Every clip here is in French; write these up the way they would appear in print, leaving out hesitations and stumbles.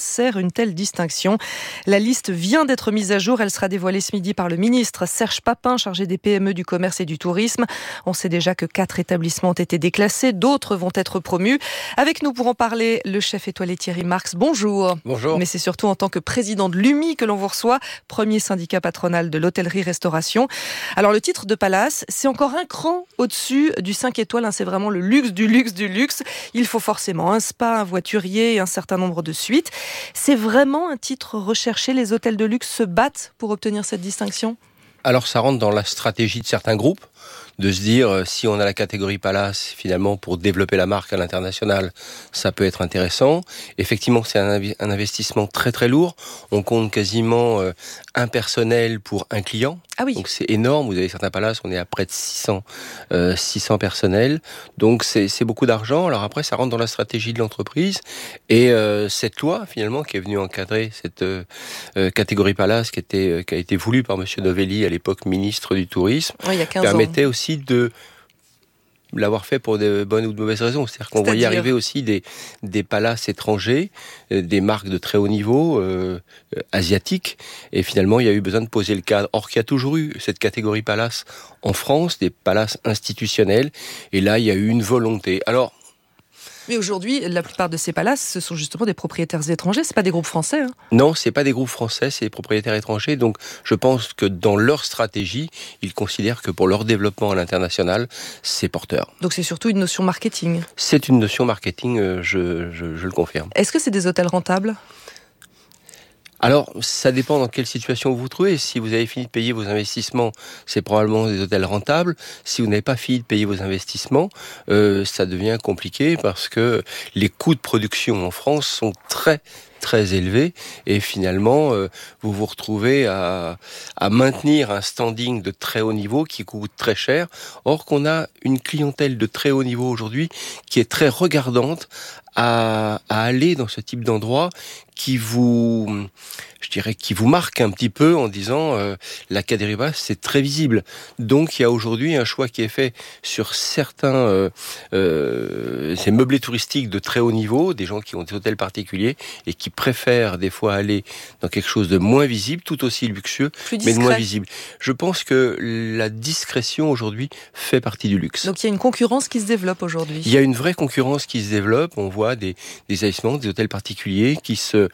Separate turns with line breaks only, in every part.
sert une telle distinction? La liste vient d'être mise à jour. Elle sera dévoilée ce midi par le ministre Serge Papin, chargé des PME, du commerce et du tourisme. On sait déjà que 4 établissements ont été déclassés. D'autres vont être promus. Avec nous pour en parler, le chef étoilé Thierry Marx. Bonjour.
Bonjour.
Mais c'est surtout en tant que président de l'UMI que l'on vous reçoit, premier syndicat patronal de l'hôtellerie-restauration. Alors le titre de Palace, c'est encore un cran au-dessus du 5 étoiles. C'est vraiment le luxe du luxe du luxe. Il faut forcément un spa, un voiturier et un certain nombre de suites. C'est vraiment un titre recherché. Les hôtels de luxe se battent pour obtenir cette distinction?
Alors ça rentre dans la stratégie de certains groupes, de se dire si on a la catégorie Palace, finalement pour développer la marque à l'international, ça peut être intéressant. Effectivement, c'est un investissement très très lourd. On compte quasiment un personnel pour un client.
Ah oui.
Donc c'est énorme. Vous avez certains Palaces, on est à près de 600 personnels. Donc c'est beaucoup d'argent. Alors après, ça rentre dans la stratégie de l'entreprise. Et cette loi, finalement, qui est venue encadrer cette catégorie Palace, qui a été voulue par Monsieur Novelli, à l'époque ministre du Tourisme,
il y a 15
permettait
ans.
aussi de l'avoir fait pour de bonnes ou de mauvaises raisons. C'est-à-dire qu'on voyait arriver aussi des palaces étrangers, des marques de très haut niveau, asiatiques, et finalement il y a eu besoin de poser le cadre. Or qu'il y a toujours eu cette catégorie palace en France, des palaces institutionnels, et là il y a eu une volonté. Alors,
mais aujourd'hui, la plupart de ces palaces, ce sont justement des propriétaires étrangers, c'est pas des groupes français.
Non, c'est pas des groupes français, c'est des propriétaires étrangers. Donc, je pense que dans leur stratégie, ils considèrent que pour leur développement à l'international, c'est porteur.
Donc, c'est surtout une notion marketing.
C'est une notion marketing, je le confirme.
Est-ce que c'est des hôtels rentables ?
Alors, ça dépend dans quelle situation vous vous trouvez. Si vous avez fini de payer vos investissements, c'est probablement des hôtels rentables. Si vous n'avez pas fini de payer vos investissements, ça devient compliqué parce que les coûts de production en France sont très très élevés et finalement vous vous retrouvez à maintenir un standing de très haut niveau qui coûte très cher. Or qu'on a une clientèle de très haut niveau aujourd'hui qui est très regardante à aller dans ce type d'endroit qui vous marque un petit peu en disant la catégorie basse, c'est très visible. Donc il y a aujourd'hui un choix qui est fait sur certains ces meublés touristiques de très haut niveau, des gens qui ont des hôtels particuliers et qui préfèrent des fois aller dans quelque chose de moins visible, tout aussi luxueux, mais de moins visible. Je pense que la discrétion aujourd'hui fait partie du luxe.
Donc il y a une concurrence qui se développe aujourd'hui.
Il y a une vraie concurrence qui se développe. On voit des établissements, des hôtels particuliers qui se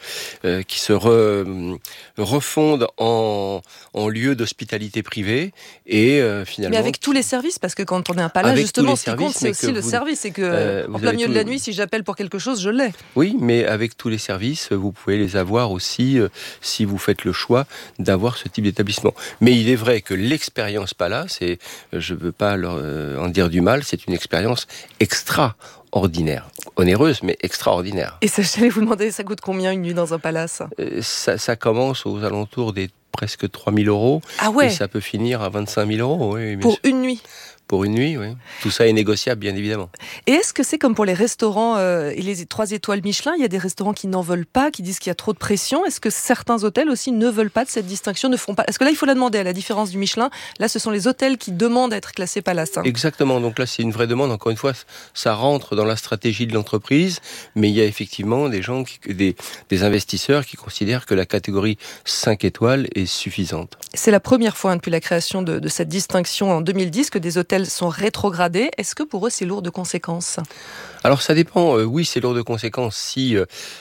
refondent en lieu d'hospitalité privée et finalement.
Mais avec tous les services, parce que quand on est un palace, justement, ce qui compte, c'est aussi le service. C'est que en plein milieu de la nuit, si j'appelle pour quelque chose, je l'ai.
Oui, mais avec tous les services, vous pouvez les avoir aussi si vous faites le choix d'avoir ce type d'établissement. Mais il est vrai que l'expérience Palace, et je ne veux pas en dire du mal, c'est une expérience extraordinaire. Onéreuse, mais extraordinaire.
Et ça, j'allais vous demander, ça coûte combien une nuit dans un palace ?
Ça commence aux alentours des presque 3 000 euros.
Ah ouais.
Et ça peut finir à 25 000 euros. Oui,
pour une nuit ?
Pour une nuit, oui. Tout ça est négociable, bien évidemment.
Et est-ce que c'est comme pour les restaurants et les 3 étoiles Michelin, il y a des restaurants qui n'en veulent pas, qui disent qu'il y a trop de pression. Est-ce que certains hôtels aussi ne veulent pas de cette distinction, ne font pas ? Est-ce que là, il faut la demander, à la différence du Michelin. Là, ce sont les hôtels qui demandent à être classés Palace.
Exactement. Donc là, c'est une vraie demande. Encore une fois, ça rentre dans la stratégie de l'entreprise. Mais il y a effectivement des gens, des investisseurs qui considèrent que la catégorie 5 étoiles est suffisante.
C'est la première fois depuis la création de cette distinction en 2010 que des hôtels sont rétrogradés. Est-ce que pour eux, c'est lourd de conséquences ?
Alors ça dépend, oui c'est lourd de conséquences si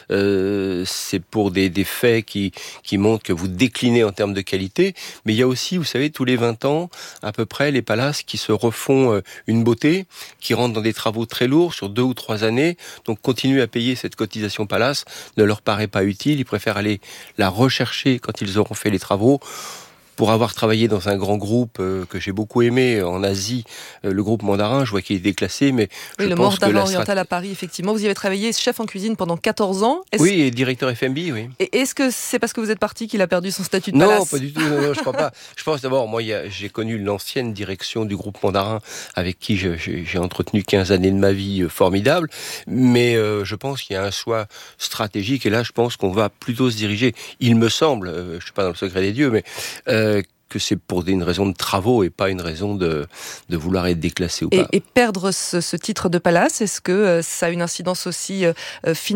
c'est pour des faits qui montrent que vous déclinez en termes de qualité, mais il y a aussi, vous savez, tous les 20 ans, à peu près, les palaces qui se refont une beauté, qui rentrent dans des travaux très lourds sur 2 ou 3 années, donc continuer à payer cette cotisation palace ne leur paraît pas utile, ils préfèrent aller la rechercher quand ils auront fait les travaux. Pour avoir travaillé dans un grand groupe que j'ai beaucoup aimé en Asie, le groupe Mandarin, je vois qu'il est déclassé, mais
oui,
je pense que
Mandarin oriental à Paris, effectivement. Vous y avez travaillé chef en cuisine pendant 14 ans.
Oui, et directeur FMB, oui.
Et est-ce que c'est parce que vous êtes parti qu'il a perdu son statut de palace ?
Non, pas du tout, non, je crois pas. Je pense d'abord, moi, j'ai connu l'ancienne direction du groupe Mandarin, avec qui j'ai entretenu 15 années de ma vie formidable, mais je pense qu'il y a un choix stratégique, et là, je pense qu'on va plutôt se diriger, il me semble, je suis pas dans le secret des dieux, mais que c'est pour une raison de travaux et pas une raison de vouloir être déclassé ou pas.
Et perdre ce titre de palace, est-ce que ça a une incidence aussi financière ?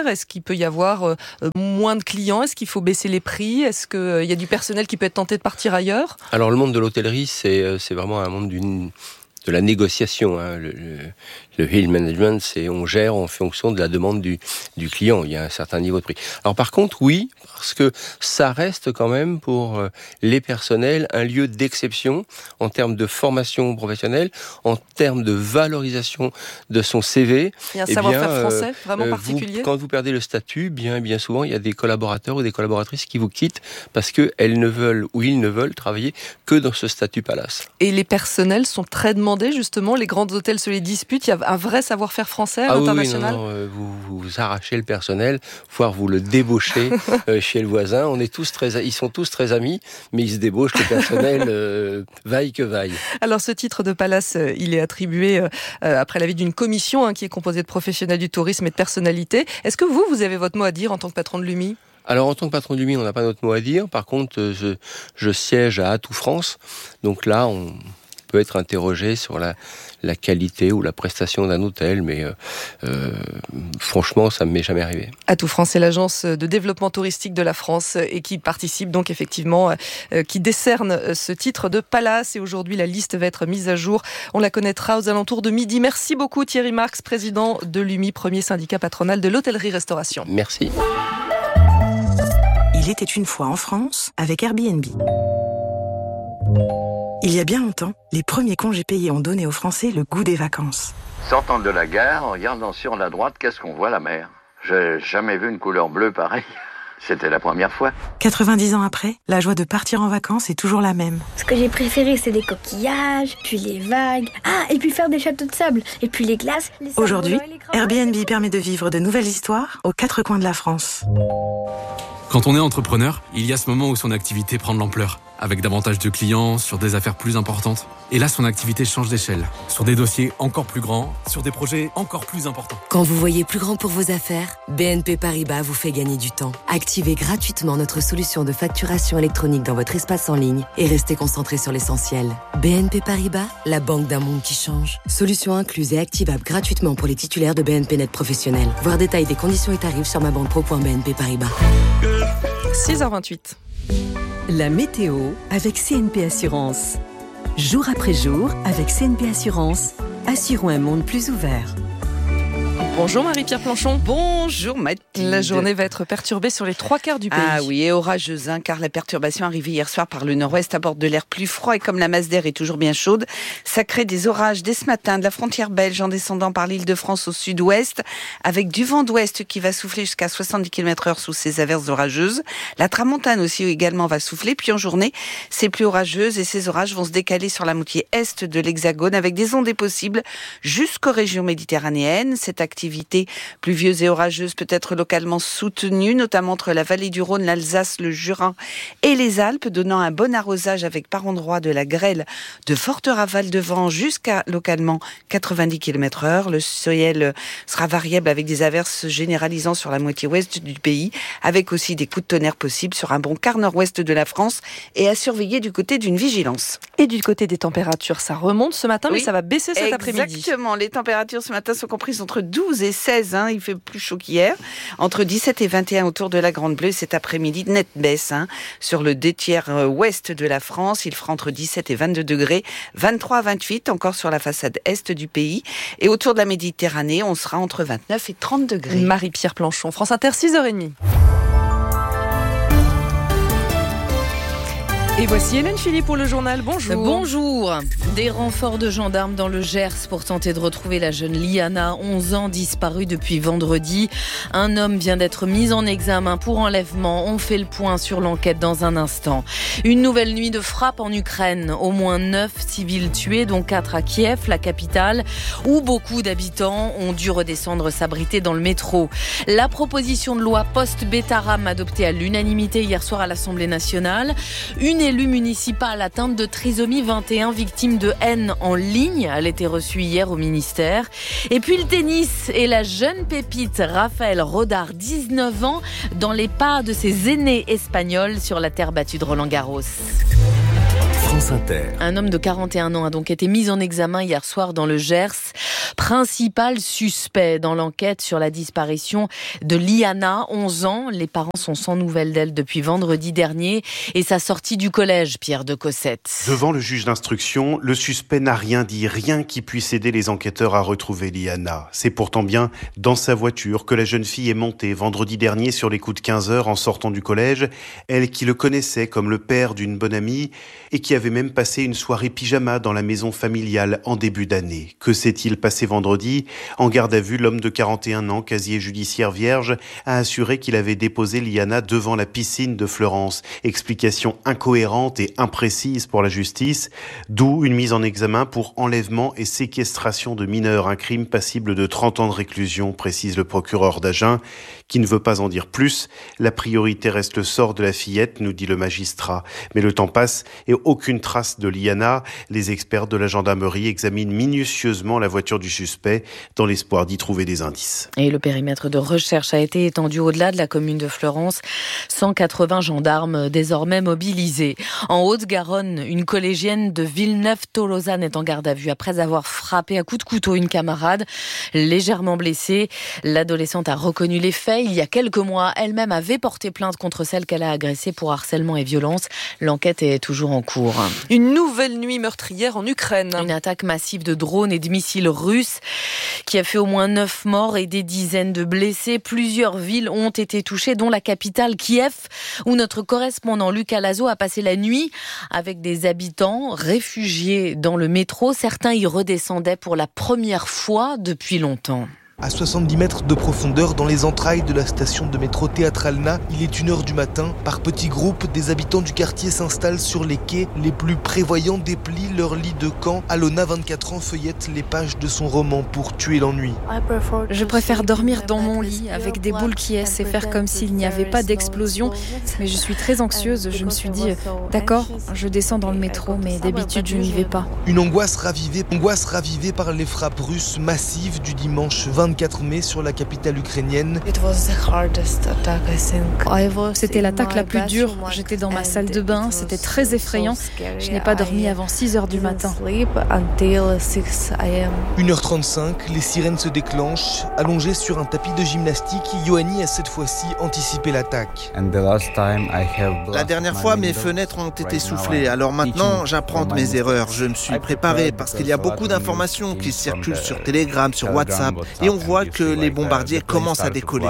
Est-ce qu'il peut y avoir moins de clients ? Est-ce qu'il faut baisser les prix ? Est-ce qu'il y a du personnel qui peut être tenté de partir ailleurs ?
Alors le monde de l'hôtellerie, c'est vraiment un monde de la négociation. Le hill management, c'est on gère en fonction de la demande du client. Il y a un certain niveau de prix. Alors par contre, oui, parce que ça reste quand même pour les personnels un lieu d'exception en termes de formation professionnelle, en termes de valorisation de son CV.
Il y a un savoir-faire français vraiment particulier.
Quand vous perdez le statut, bien souvent, il y a des collaborateurs ou des collaboratrices qui vous quittent parce qu'elles ne veulent ou ils ne veulent travailler que dans ce statut palace.
Et les personnels sont très demandés, justement. Les grands hôtels se les disputent. Il y a un vrai savoir-faire français à l'international.
Oui, vous arrachez le personnel, voire vous le débauchez chez le voisin. Ils sont tous très amis, mais ils se débauchent le personnel vaille que vaille.
Alors ce titre de palace, il est attribué après l'avis d'une commission qui est composée de professionnels du tourisme et de personnalités. Est-ce que vous avez votre mot à dire en tant que patron de l'UMI ?
Alors en tant que patron de l'UMI, on n'a pas notre mot à dire. Par contre, je siège à Atout France. Donc là, on peut être interrogé sur la qualité ou la prestation d'un hôtel, mais franchement, ça ne m'est jamais arrivé.
Atout France, c'est l'agence de développement touristique de la France et qui participe donc effectivement, qui décerne ce titre de palace. Et aujourd'hui, la liste va être mise à jour. On la connaîtra aux alentours de midi. Merci beaucoup Thierry Marx, président de l'UMI, premier syndicat patronal de l'hôtellerie-restauration.
Merci.
Il était une fois en France avec Airbnb. Il y a bien longtemps, les premiers congés payés ont donné aux Français le goût des vacances.
Sortant de la gare, en regardant sur la droite, qu'est-ce qu'on voit ? La mer. J'ai jamais vu une couleur bleue pareille. C'était la première fois.
90 ans après, la joie de partir en vacances est toujours la même.
Ce que j'ai préféré, c'est les coquillages, puis les vagues. Ah, et puis faire des châteaux de sable, et puis les glaces.
Aujourd'hui, Airbnb permet de vivre de nouvelles histoires aux quatre coins de la France.
Quand on est entrepreneur, il y a ce moment où son activité prend de l'ampleur, avec davantage de clients, sur des affaires plus importantes. Et là, son activité change d'échelle, sur des dossiers encore plus grands, sur des projets encore plus importants.
Quand vous voyez plus grand pour vos affaires, BNP Paribas vous fait gagner du temps. Activez gratuitement notre solution de facturation électronique dans votre espace en ligne et restez concentré sur l'essentiel. BNP Paribas, la banque d'un monde qui change. Solution incluse et activable gratuitement pour les titulaires de BNP Net Professionnel. Voir détail des conditions et tarifs sur mabanquepro.bnp Paribas.
6h28.
La météo avec CNP Assurance. Jour après jour, avec CNP Assurance, assurons un monde plus ouvert.
Bonjour Marie-Pierre Planchon.
Bonjour Mathilde.
La journée va être perturbée sur les 3/4 du pays.
Ah oui, et orageuse, car la perturbation arrivée hier soir par le nord-ouest apporte de l'air plus froid et comme la masse d'air est toujours bien chaude, ça crée des orages dès ce matin de la frontière belge en descendant par l'Île-de-France au sud-ouest, avec du vent d'ouest qui va souffler jusqu'à 70 km/h sous ces averses orageuses. La tramontane aussi également va souffler, puis en journée, c'est plus orageuse et ces orages vont se décaler sur la moitié est de l'Hexagone avec des ondées possibles jusqu'aux régions méditerranéennes. Cette activité pluvieuse et orageuse peut être localement soutenue, notamment entre la vallée du Rhône, l'Alsace, le Jura et les Alpes, donnant un bon arrosage avec par endroits de la grêle, de fortes rafales de vent jusqu'à localement 90 km/h. Le ciel sera variable avec des averses généralisant sur la moitié ouest du pays, avec aussi des coups de tonnerre possibles sur un bon quart nord-ouest de la France et à surveiller du côté d'une vigilance.
Et du côté des températures, ça remonte ce matin, mais ça va baisser cet après-midi.
Exactement, les températures ce matin sont comprises entre 12 et 16, il fait plus chaud qu'hier, entre 17 et 21 autour de la Grande Bleue. Cet après-midi, nette baisse sur le 2/3 ouest de la France. Il fera entre 17 et 22 degrés, 23 à 28 encore sur la façade est du pays. Et autour de la Méditerranée, on sera entre 29 et 30 degrés.
Marie-Pierre Planchon, France Inter, 6h30. Et voici Hélène Philippe pour le journal. Bonjour.
Bonjour. Des renforts de gendarmes dans le Gers pour tenter de retrouver la jeune Liana, 11 ans, disparue depuis vendredi. Un homme vient d'être mis en examen pour enlèvement. On fait le point sur l'enquête dans un instant. Une nouvelle nuit de frappe en Ukraine. Au moins 9 civils tués, dont 4 à Kiev, la capitale, où beaucoup d'habitants ont dû redescendre s'abriter dans le métro. La proposition de loi post-Betaram adoptée à l'unanimité hier soir à l'Assemblée nationale. Une élue municipale atteinte de trisomie 21, victime de haine en ligne. Elle était reçue hier au ministère. Et puis le tennis et la jeune pépite Rafael Rodar, 19 ans, dans les pas de ses aînés espagnols sur la terre battue de Roland-Garros.
France Inter.
Un homme de 41 ans a donc été mis en examen hier soir dans le Gers. Principal suspect dans l'enquête sur la disparition de Liana, 11 ans. Les parents sont sans nouvelles d'elle depuis vendredi dernier et sa sortie du collège, Pierre de Cossette.
Devant le juge d'instruction, le suspect n'a rien dit, rien qui puisse aider les enquêteurs à retrouver Liana. C'est pourtant bien dans sa voiture que la jeune fille est montée vendredi dernier sur les coups de 15h en sortant du collège. Elle qui le connaissait comme le père d'une bonne amie et qui avait même passé une soirée pyjama dans la maison familiale en début d'année. Que s'est-il passé vendredi ? En garde à vue, l'homme de 41 ans, casier judiciaire vierge, a assuré qu'il avait déposé Liana devant la piscine de Fleurance. Explication incohérente et imprécise pour la justice, d'où une mise en examen pour enlèvement et séquestration de mineurs, un crime passible de 30 ans de réclusion, précise le procureur d'Agen, qui ne veut pas en dire plus. La priorité reste le sort de la fillette, nous dit le magistrat. Mais le temps passe et aucune trace de Liana. Les experts de la gendarmerie examinent minutieusement la voiture du suspect dans l'espoir d'y trouver des indices.
Et le périmètre de recherche a été étendu au-delà de la commune de Fleurance. 180 gendarmes désormais mobilisés. En Haute-Garonne, une collégienne de Villeneuve-Tolosane est en garde à vue après avoir frappé à coups de couteau une camarade légèrement blessée. L'adolescente a reconnu les faits. Il y a quelques mois, elle-même avait porté plainte contre celle qu'elle a agressée pour harcèlement et violence. L'enquête est toujours en cours.
Une nouvelle nuit meurtrière en Ukraine.
Une attaque massive de drones et de missiles russes qui a fait au moins 9 morts et des dizaines de blessés. Plusieurs villes ont été touchées, dont la capitale Kiev, où notre correspondant Lucas Lazo a passé la nuit avec des habitants réfugiés dans le métro. Certains y redescendaient pour la première fois depuis longtemps.
À 70 mètres de profondeur dans les entrailles de la station de métro Teatralna, il est 1h du matin. Par petits groupes, des habitants du quartier s'installent sur les quais. Les plus prévoyants déplient leur lit de camp. Alona, 24 ans, feuillette les pages de son roman pour tuer l'ennui.
Je préfère dormir dans mon lit avec des boules qui essaient et faire comme s'il n'y avait pas d'explosion. Mais je suis très anxieuse. Je me suis dit, d'accord, je descends dans le métro, mais d'habitude je n'y vais pas.
Une angoisse ravivée par les frappes russes massives du dimanche 24 mai sur la capitale ukrainienne.
C'était l'attaque la plus dure. J'étais dans ma salle de bain, c'était très effrayant. Je n'ai pas dormi avant 6h du matin.
1h35, les sirènes se déclenchent. Allongée sur un tapis de gymnastique, Yoanni a cette fois-ci anticipé l'attaque.
La dernière fois, mes fenêtres ont été soufflées. Alors maintenant, j'apprends de mes erreurs. Je me suis préparé parce qu'il y a beaucoup d'informations qui circulent sur Telegram, sur WhatsApp. Et on voit que les bombardiers commencent à décoller.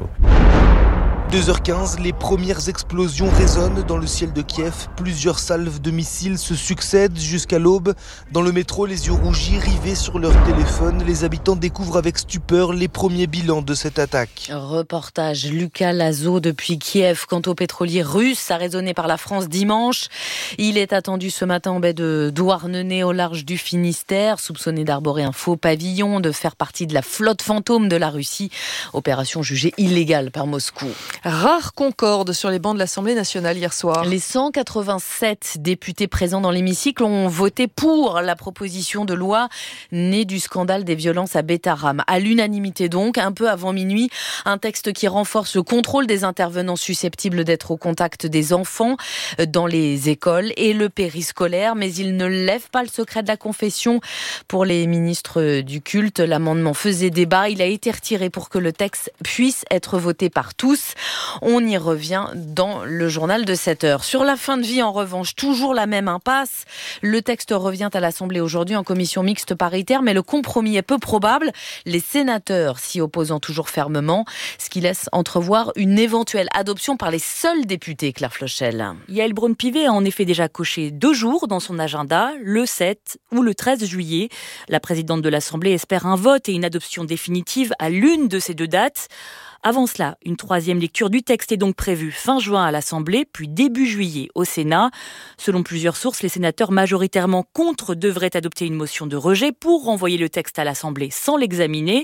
2h15, les premières explosions résonnent dans le ciel de Kiev. Plusieurs salves de missiles se succèdent jusqu'à l'aube. Dans le métro, les yeux rougis, rivés sur leur téléphone, les habitants découvrent avec stupeur les premiers bilans de cette attaque.
Reportage Lucas Lazo depuis Kiev. Quant au pétrolier russe, arraisonné par la France dimanche, il est attendu ce matin en baie de Douarnenez au large du Finistère, soupçonné d'arborer un faux pavillon, de faire partie de la flotte fantôme de la Russie. Opération jugée illégale par Moscou.
Rare concorde sur les bancs de l'Assemblée nationale hier soir.
Les 187 députés présents dans l'hémicycle ont voté pour la proposition de loi née du scandale des violences à Betaram. À l'unanimité donc, un peu avant minuit, un texte qui renforce le contrôle des intervenants susceptibles d'être au contact des enfants dans les écoles et le périscolaire, mais il ne lève pas le secret de la confession. Pour les ministres du culte, l'amendement faisait débat. Il a été retiré pour que le texte puisse être voté par tous. On y revient dans le journal de 7h. Sur la fin de vie, en revanche, toujours la même impasse. Le texte revient à l'Assemblée aujourd'hui en commission mixte paritaire, mais le compromis est peu probable. Les sénateurs s'y opposant toujours fermement, ce qui laisse entrevoir une éventuelle adoption par les seuls députés. Claire Flochel.
Yael Braun-Pivet a en effet déjà coché 2 jours dans son agenda, le 7 ou le 13 juillet. La présidente de l'Assemblée espère un vote et une adoption définitive à l'une de ces 2 dates. Avant cela, une 3e lecture du texte est donc prévue fin juin à l'Assemblée, puis début juillet au Sénat. Selon plusieurs sources, les sénateurs majoritairement contre devraient adopter une motion de rejet pour renvoyer le texte à l'Assemblée sans l'examiner.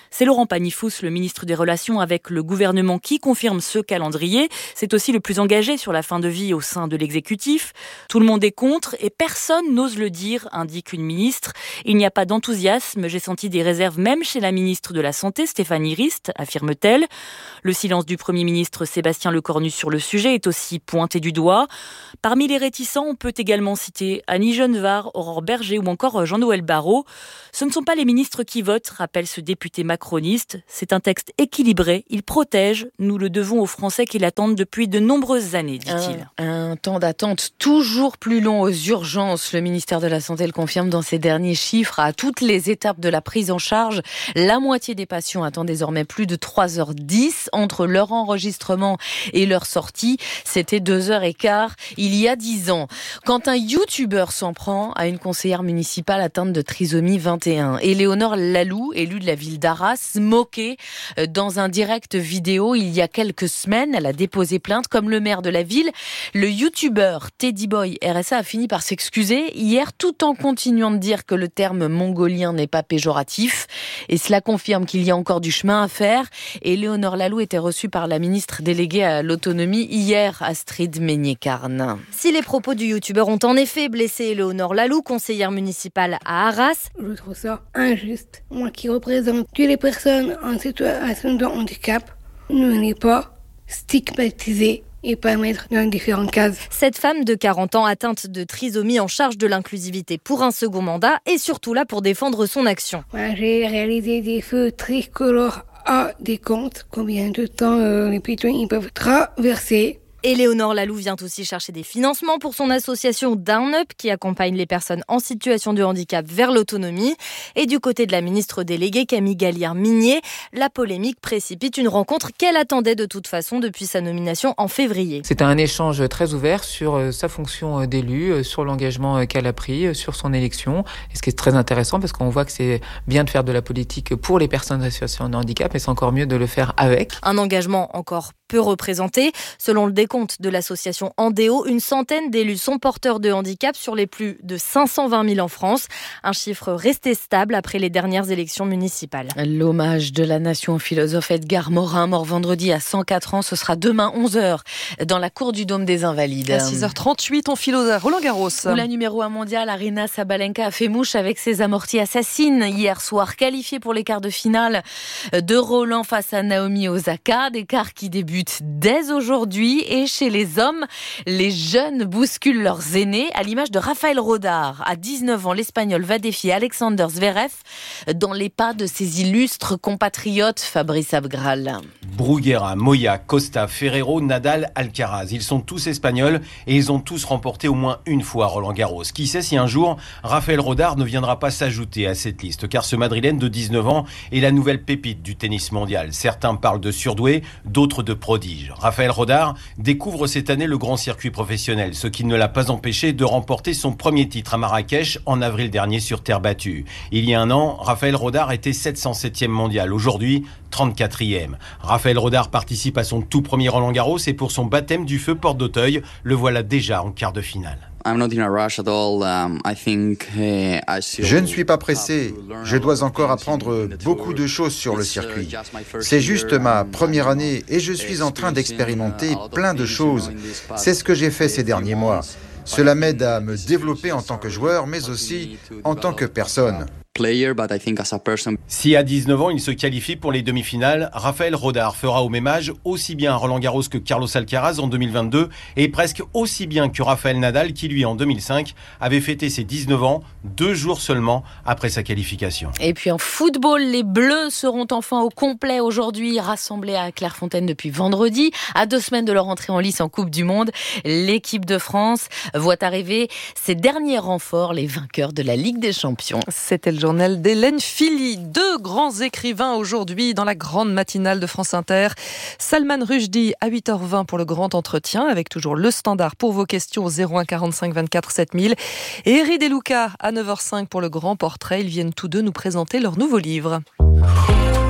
C'est Laurent Pagny-Fous, le ministre des Relations avec le gouvernement, qui confirme ce calendrier. C'est aussi le plus engagé sur la fin de vie au sein de l'exécutif. Tout le monde est contre et personne n'ose le dire, indique une ministre. Il n'y a pas d'enthousiasme. J'ai senti des réserves même chez la ministre de la Santé, Stéphanie Rist, affirme-t-elle. Le silence du Premier ministre Sébastien Lecornu sur le sujet est aussi pointé du doigt. Parmi les réticents, on peut également citer Annie Genevard, Aurore Berger ou encore Jean-Noël Barrot. Ce ne sont pas les ministres qui votent, rappelle ce député macroniste. C'est un texte équilibré, il protège. Nous le devons aux Français qui l'attendent depuis de nombreuses années, dit-il.
Un temps d'attente toujours plus long aux urgences. Le ministère de la Santé le confirme dans ses derniers chiffres. À toutes les étapes de la prise en charge, la moitié des patients attendent désormais plus de 3h10 entre leur enregistrement et leur sortie. C'était 2h15 il y a 10 ans. Quand un youtubeur s'en prend à une conseillère municipale atteinte de trisomie 21, Éléonore Laloux, élue de la ville d'Arras, moquée dans un direct vidéo il y a quelques semaines. Elle a déposé plainte comme le maire de la ville. Le youtubeur Teddy Boy RSA a fini par s'excuser hier tout en continuant de dire que le terme mongolien n'est pas péjoratif. Et cela confirme qu'il y a encore du chemin à faire. Éléonore Laloux était reçue par la ministre déléguée à l'autonomie hier, Astrid Meignet-Carne.
Si les propos du youtubeur ont en effet blessé Éléonore Laloux, conseillère municipale à Arras,
je trouve ça injuste. Moi qui représente toutes les personnes en situation de handicap, ne n'est pas stigmatisée et pas mettre dans différentes cases.
Cette femme de 40 ans atteinte de trisomie en charge de l'inclusivité pour un second mandat est surtout là pour défendre son action.
Moi, j'ai réalisé des feux tricolores à des comptes. Combien de temps les piétons ils peuvent traverser.
Éléonore Laloux vient aussi chercher des financements pour son association Down Up qui accompagne les personnes en situation de handicap vers l'autonomie. Et du côté de la ministre déléguée Camille Galliard-Migné, la polémique précipite une rencontre qu'elle attendait de toute façon depuis sa nomination en février.
C'était un échange très ouvert sur sa fonction d'élu, sur l'engagement qu'elle a pris, sur son élection. Et ce qui est très intéressant parce qu'on voit que c'est bien de faire de la politique pour les personnes en situation de handicap, mais c'est encore mieux de le faire avec.
Un engagement encore peu représenté. Selon le décompte de l'association Andéo, une centaine d'élus sont porteurs de handicap sur les plus de 520 000 en France. Un chiffre resté stable après les dernières élections municipales.
L'hommage de la nation au philosophe Edgar Morin, mort vendredi à 104 ans. Ce sera demain 11h dans la cour du Dôme des Invalides.
À 6h38, on file aux Roland-Garros.
Où la numéro 1 mondiale, Aryna Sabalenka, a fait mouche avec ses amorties assassines hier soir. Qualifiée pour les quarts de finale de Roland face à Naomi Osaka. Des quarts qui débutent dès aujourd'hui. Et chez les hommes, les jeunes bousculent leurs aînés, à l'image de Raphaël Rodar. À 19 ans, l'Espagnol va défier Alexander Zverev dans les pas de ses illustres compatriotes. Fabrice Abgral.
Bruguera, Moya, Costa, Ferrero, Nadal, Alcaraz. Ils sont tous espagnols et ils ont tous remporté au moins une fois Roland-Garros. Qui sait si un jour, Raphaël Rodar ne viendra pas s'ajouter à cette liste, car ce Madrilène de 19 ans est la nouvelle pépite du tennis mondial. Certains parlent de surdoué, d'autres de prodige. Raphaël Rodar découvre cette année le grand circuit professionnel, ce qui ne l'a pas empêché de remporter son premier titre à Marrakech en avril dernier sur terre battue. Il y a un an, Raphaël Rodar était 707e mondial. Aujourd'hui, 34e. Raphaël Rodar participe à son tout premier Roland-Garros et pour son baptême du feu porte d'Auteuil, le voilà déjà en quart de finale.
Je ne suis pas pressé. Je dois encore apprendre beaucoup de choses sur le circuit. C'est juste ma première année et je suis en train d'expérimenter plein de choses. C'est ce que j'ai fait ces derniers mois. Cela m'aide à me développer en tant que joueur, mais aussi en tant que personne.
Si à 19 ans il se qualifie pour les demi-finales, Raphaël Rodar fera au même âge aussi bien Roland-Garros que Carlos Alcaraz en 2022 et presque aussi bien que Raphaël Nadal qui lui en 2005 avait fêté ses 19 ans 2 jours seulement après sa qualification.
Et puis en football, les Bleus seront enfin au complet aujourd'hui, rassemblés à Clairefontaine depuis vendredi. À 2 semaines de leur entrée en lice en Coupe du Monde, l'équipe de France voit arriver ses derniers renforts, les vainqueurs de la Ligue des Champions.
C'était le journal d'Hélène Philly. 2 grands écrivains aujourd'hui dans la grande matinale de France Inter. Salman Rushdie à 8h20 pour le grand entretien, avec toujours le standard pour vos questions au 01 45 24 7000. Et Eri De Luca à 9h05 pour le grand portrait. Ils viennent tous deux nous présenter leur nouveau livre.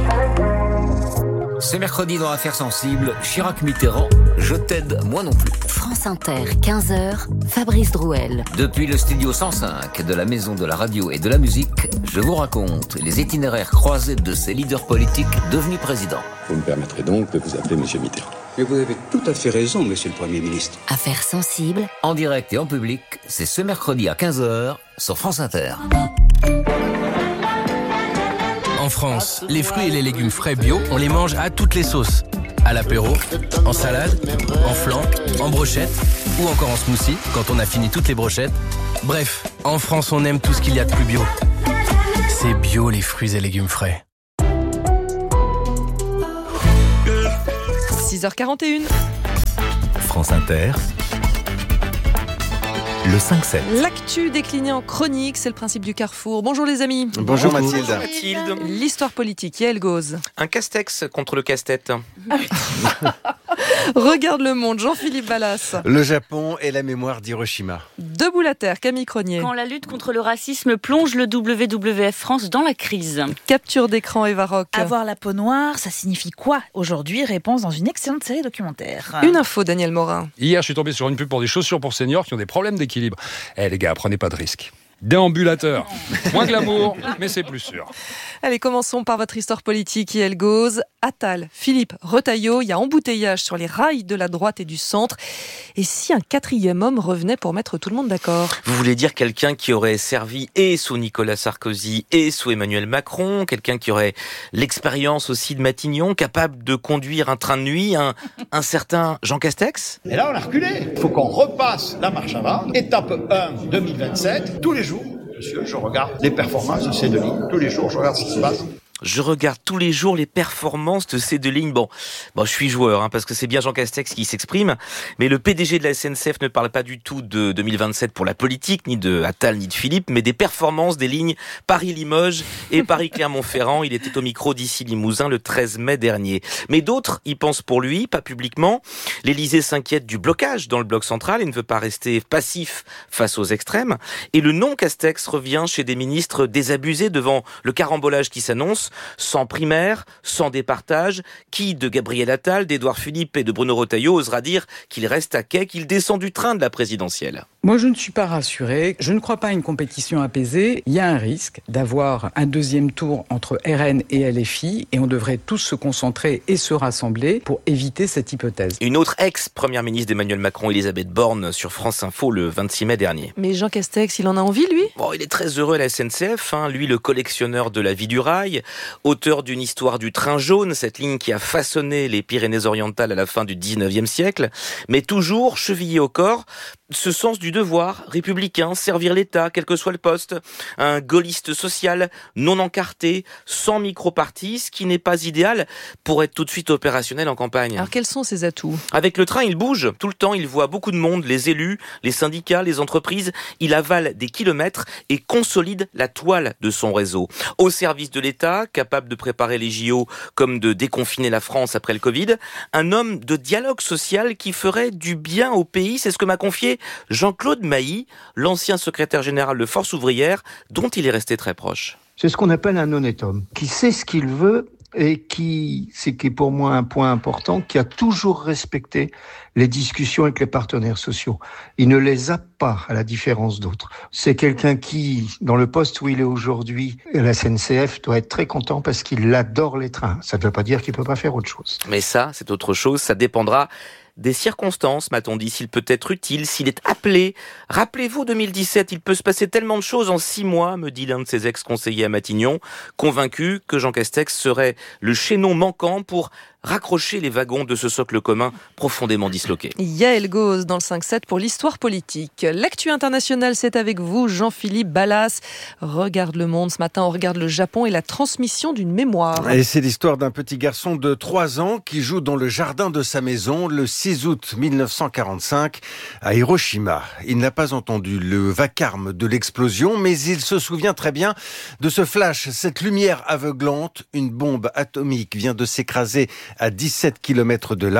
C'est mercredi dans Affaires sensibles. Chirac-Mitterrand, je t'aide, moi non plus. France Inter, 15h, Fabrice Drouel.
Depuis le studio 105 de la Maison de la Radio et de la Musique, je vous raconte les itinéraires croisés de ces leaders politiques devenus présidents.
Vous me permettrez donc de vous appeler Monsieur Mitterrand. Mais vous avez tout à fait raison, Monsieur le Premier ministre.
Affaires sensibles.
En direct et en public, c'est ce mercredi à 15h sur France Inter.
En France, les fruits et les légumes frais bio, on les mange à toutes les sauces. À l'apéro, en salade, en flan, en brochette ou encore en smoothie quand on a fini toutes les brochettes. Bref, en France, on aime tout ce qu'il y a de plus bio. C'est bio les fruits et légumes frais.
6h41.
France Inter. Le 5-7.
L'actu déclinée en chronique, c'est le principe du carrefour. Bonjour les amis.
Bonjour Mathilde.
Bonjour Mathilde. L'histoire politique, Yael Gauze.
Un castex contre le casse-tête.
Regarde le monde, Jean-Philippe Ballas.
Le Japon et la mémoire d'Hiroshima.
Debout la terre, Camille Cronier.
Quand la lutte contre le racisme plonge le WWF France dans la crise.
Capture d'écran, Eva Rock.
Avoir la peau noire, ça signifie quoi aujourd'hui? Réponse dans une excellente série documentaire.
Une info, Daniel Morin.
Hier, je suis tombé sur une pub pour des chaussures pour seniors qui ont des problèmes d'équilibre. Les gars, prenez pas de risques. Déambulateur. Moins glamour, mais c'est plus sûr.
Allez, commençons par votre histoire politique, Yael Gauze. Attal, Philippe, Retailleau, il y a embouteillage sur les rails de la droite et du centre. Et si un quatrième homme revenait pour mettre tout le monde d'accord?
Vous voulez dire quelqu'un qui aurait servi et sous Nicolas Sarkozy et sous Emmanuel Macron, quelqu'un qui aurait l'expérience aussi de Matignon, capable de conduire un train de nuit, un certain Jean Castex?
Et là, on a reculé. Il faut qu'on repasse la marche avant. Étape 1, 2027, tous les jours. Monsieur, je regarde les performances de ces deux lignes. Tous les jours, je regarde ce qui se passe.
Je regarde tous les jours les performances de ces deux lignes. Bon, je suis joueur, parce que c'est bien Jean Castex qui s'exprime, mais le PDG de la SNCF ne parle pas du tout de 2027 pour la politique, ni de Attal, ni de Philippe, mais des performances des lignes Paris-Limoges et Paris-Clermont-Ferrand. Il était au micro d'ici Limousin le 13 mai dernier. Mais d'autres y pensent pour lui, pas publiquement. L'Élysée s'inquiète du blocage dans le bloc central et ne veut pas rester passif face aux extrêmes. Et le nom Castex revient chez des ministres désabusés devant le carambolage qui s'annonce. Sans primaire, sans départage, qui de Gabriel Attal, d'Édouard Philippe et de Bruno Retailleau osera dire qu'il reste à quai, qu'il descend du train de la présidentielle?
Moi, je ne suis pas rassuré. Je ne crois pas à une compétition apaisée. Il y a un risque d'avoir un deuxième tour entre RN et LFI et on devrait tous se concentrer et se rassembler pour éviter cette hypothèse.
Une autre ex-première ministre d'Emmanuel Macron, Elisabeth Borne, sur France Info le 26 mai dernier.
Mais Jean Castex, il en a envie, lui?
Il est très heureux à la SNCF, lui le collectionneur de la vie du rail, auteur d'une histoire du train jaune, cette ligne qui a façonné les Pyrénées-Orientales à la fin du 19e siècle, mais toujours chevillé au corps ce sens du devoir républicain, servir l'État, quel que soit le poste, un gaulliste social, non encarté, sans micro-parti, ce qui n'est pas idéal pour être tout de suite opérationnel en campagne.
Alors quels sont ses atouts?
Avec le train, il bouge tout le temps, il voit beaucoup de monde, les élus, les syndicats, les entreprises, il avale des kilomètres et consolide la toile de son réseau. Au service de l'État, capable de préparer les JO comme de déconfiner la France après le Covid, un homme de dialogue social qui ferait du bien au pays, c'est ce que m'a confié Jean-Claude Mailly, l'ancien secrétaire général de Force ouvrière, dont il est resté très proche.
C'est ce qu'on appelle un honnête homme, qui sait ce qu'il veut et c'est qui est pour moi un point important, qui a toujours respecté les discussions avec les partenaires sociaux. Il ne les zappe pas, à la différence d'autres. C'est quelqu'un qui, dans le poste où il est aujourd'hui, à la SNCF, doit être très content parce qu'il adore les trains. Ça ne veut pas dire qu'il ne peut pas faire autre chose.
Mais ça, c'est autre chose, ça dépendra des circonstances, m'a-t-on dit, s'il peut être utile, s'il est appelé. Rappelez-vous, 2017, il peut se passer tellement de choses en 6 mois, me dit l'un de ses ex-conseillers à Matignon, convaincu que Jean Castex serait le chaînon manquant pour raccrocher les wagons de ce socle commun profondément disloqué.
Yael Gauze dans le 5-7 pour l'histoire politique. L'actu internationale, c'est avec vous, Jean-Philippe Ballas. Regarde le monde, ce matin on regarde le Japon et la transmission d'une mémoire.
Et c'est l'histoire d'un petit garçon de 3 ans qui joue dans le jardin de sa maison le 6 août 1945 à Hiroshima. Il n'a pas entendu le vacarme de l'explosion, mais il se souvient très bien de ce flash, cette lumière aveuglante. Une bombe atomique vient de s'écraser à 17 km de là.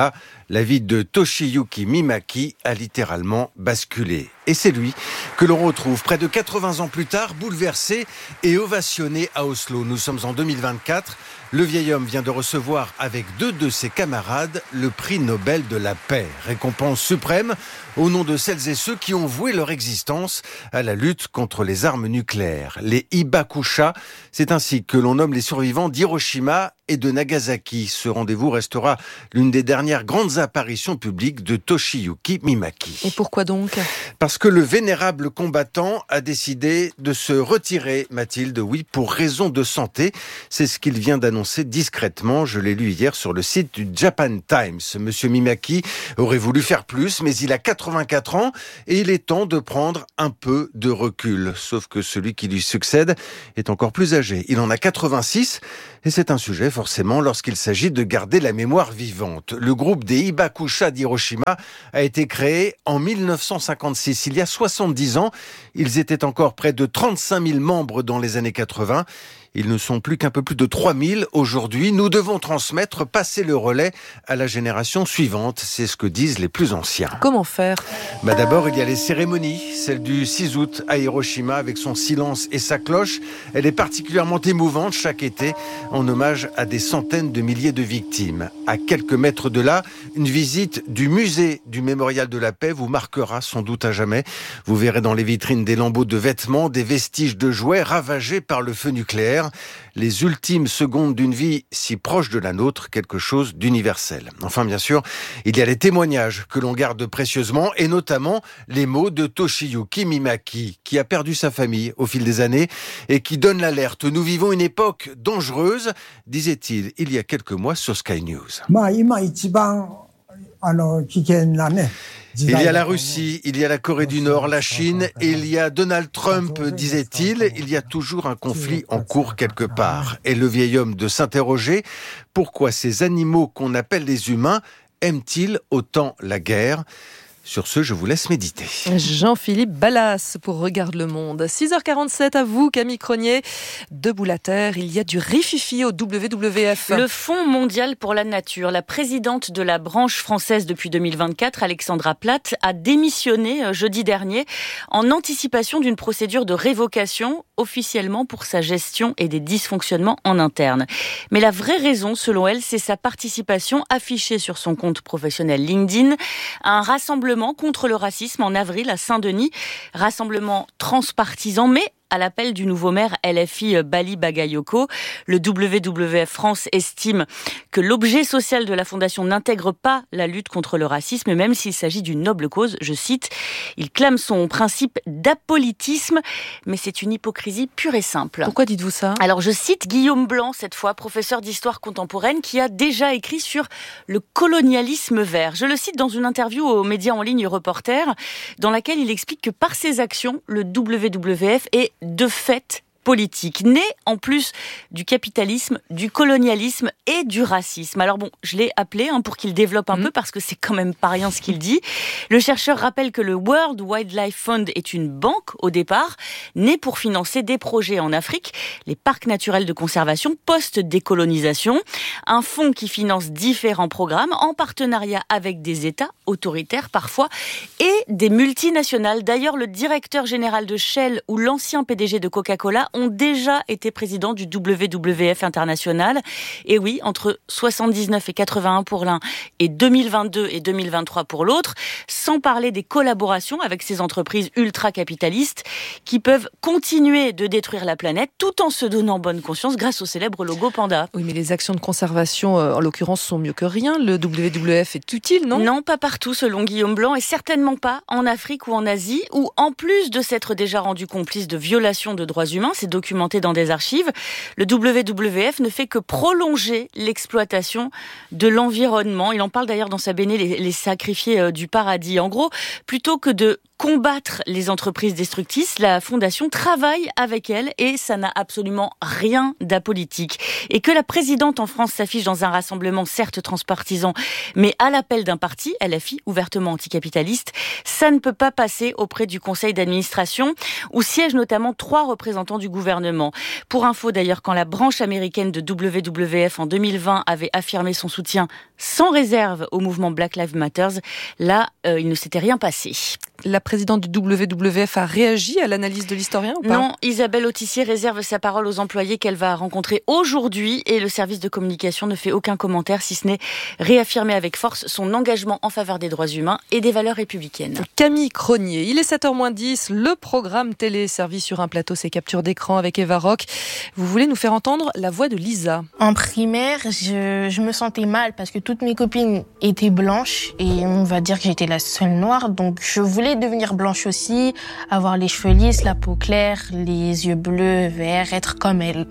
La vie de Toshiyuki Mimaki a littéralement basculé. Et c'est lui que l'on retrouve près de 80 ans plus tard, bouleversé et ovationné à Oslo. Nous sommes en 2024. Le vieil homme vient de recevoir avec 2 de ses camarades le prix Nobel de la paix, récompense suprême au nom de celles et ceux qui ont voué leur existence à la lutte contre les armes nucléaires. Les Hibakusha, c'est ainsi que l'on nomme les survivants d'Hiroshima et de Nagasaki. Ce rendez-vous restera l'une des dernières grandes apparitions publiques de Toshiyuki Mimaki.
Et pourquoi donc ?
Parce que le vénérable combattant a décidé de se retirer, Mathilde, oui, pour raison de santé. C'est ce qu'il vient d'annoncer discrètement. Je l'ai lu hier sur le site du Japan Times. Monsieur Mimaki aurait voulu faire plus, mais il a 84 ans et il est temps de prendre un peu de recul. Sauf que celui qui lui succède est encore plus âgé. Il en a 86 et c'est un sujet forcément lorsqu'il s'agit de garder la mémoire vivante. Le groupe des Hibakusha d'Hiroshima a été créé en 1956. Il y a 70 ans, ils étaient encore près de 35 000 membres dans les années 80. Ils ne sont plus qu'un peu plus de 3000 aujourd'hui. Nous devons transmettre, passer le relais à la génération suivante. C'est ce que disent les plus anciens.
Comment faire ?
D'abord, il y a les cérémonies. Celle du 6 août à Hiroshima avec son silence et sa cloche. Elle est particulièrement émouvante chaque été en hommage à des centaines de milliers de victimes. À quelques mètres de là, une visite du musée du Mémorial de la Paix vous marquera sans doute à jamais. Vous verrez dans les vitrines des lambeaux de vêtements, des vestiges de jouets ravagés par le feu nucléaire. Les ultimes secondes d'une vie si proche de la nôtre, quelque chose d'universel. Enfin, bien sûr, il y a les témoignages que l'on garde précieusement et notamment les mots de Toshiyuki Mimaki, qui a perdu sa famille au fil des années et qui donne l'alerte. Nous vivons une époque dangereuse, disait-il il y a quelques mois sur Sky News. Il y a la Russie, il y a la Corée du Nord, la Chine, et il y a Donald Trump, disait-il. Il y a toujours un conflit en cours quelque part. Et le vieil homme de s'interroger, pourquoi ces animaux qu'on appelle les humains aiment-ils autant la guerre ? Sur ce, je vous laisse méditer.
Jean-Philippe Ballas pour Regarde le Monde. 6h47 à vous, Camille Cronier. Debout la terre, il y a du rififi au WWF.
Le Fonds mondial pour la nature, la présidente de la branche française depuis 2024, Alexandra Platt, a démissionné jeudi dernier en anticipation d'une procédure de révocation officiellement pour sa gestion et des dysfonctionnements en interne. Mais la vraie raison, selon elle, c'est sa participation affichée sur son compte professionnel LinkedIn à un rassemblement contre le racisme en avril à Saint-Denis. Rassemblement transpartisan, mais à l'appel du nouveau maire LFI Bali Bagayoko. Le WWF France estime que l'objet social de la fondation n'intègre pas la lutte contre le racisme, même s'il s'agit d'une noble cause. Je cite, il clame son principe d'apolitisme, mais c'est une hypocrisie pure et simple.
Pourquoi dites-vous ça ?
Alors je cite Guillaume Blanc, cette fois professeur d'histoire contemporaine, qui a déjà écrit sur le colonialisme vert. Je le cite dans une interview aux médias en ligne Reporter, dans laquelle il explique que par ses actions, le WWF est de fait politique, né en plus du capitalisme, du colonialisme et du racisme. Alors bon, je l'ai appelé pour qu'il développe un peu parce que c'est quand même pas rien ce qu'il dit. Le chercheur rappelle que le World Wildlife Fund est une banque au départ, née pour financer des projets en Afrique, les parcs naturels de conservation post-décolonisation, un fonds qui finance différents programmes en partenariat avec des États autoritaires parfois et des multinationales. D'ailleurs, le directeur général de Shell ou l'ancien PDG de Coca-Cola ont déjà été présidents du WWF international. Et oui, entre 79 et 81 pour l'un et 2022 et 2023 pour l'autre, sans parler des collaborations avec ces entreprises ultra-capitalistes qui peuvent continuer de détruire la planète tout en se donnant bonne conscience grâce au célèbre logo Panda.
Oui, mais les actions de conservation, en l'occurrence, sont mieux que rien. Le WWF est utile, non ?
Non, pas partout, selon Guillaume Blanc, et certainement pas en Afrique ou en Asie, où en plus de s'être déjà rendu complice de violations de droits humains, c'est documenté dans des archives, le WWF ne fait que prolonger l'exploitation de l'environnement. Il en parle d'ailleurs dans sa BD Les sacrifiés du paradis. En gros, plutôt que de combattre les entreprises destructrices, la Fondation travaille avec elles et ça n'a absolument rien d'apolitique. Et que la présidente en France s'affiche dans un rassemblement certes transpartisan, mais à l'appel d'un parti, LFI, ouvertement anticapitaliste, ça ne peut pas passer auprès du conseil d'administration où siègent notamment 3 représentants du gouvernement. Pour info d'ailleurs, quand la branche américaine de WWF en 2020 avait affirmé son soutien sans réserve au mouvement Black Lives Matter, là, il ne s'était rien passé.
La présidente du WWF a réagi à l'analyse de l'historien ou pas ?
Non, Isabelle Autissier réserve sa parole aux employés qu'elle va rencontrer aujourd'hui et le service de communication ne fait aucun commentaire si ce n'est réaffirmer avec force son engagement en faveur des droits humains et des valeurs républicaines.
Camille Cronier, il est 7h moins 10, le programme télé servi sur un plateau, c'est capture d'écran avec Eva Rock. Vous voulez nous faire entendre la voix de Lisa ?
En primaire, je me sentais mal parce que toutes mes copines étaient blanches et on va dire que j'étais la seule noire, donc je voulais devenir blanche aussi, avoir les cheveux lisses, la peau claire, les yeux bleus, verts, être comme elle.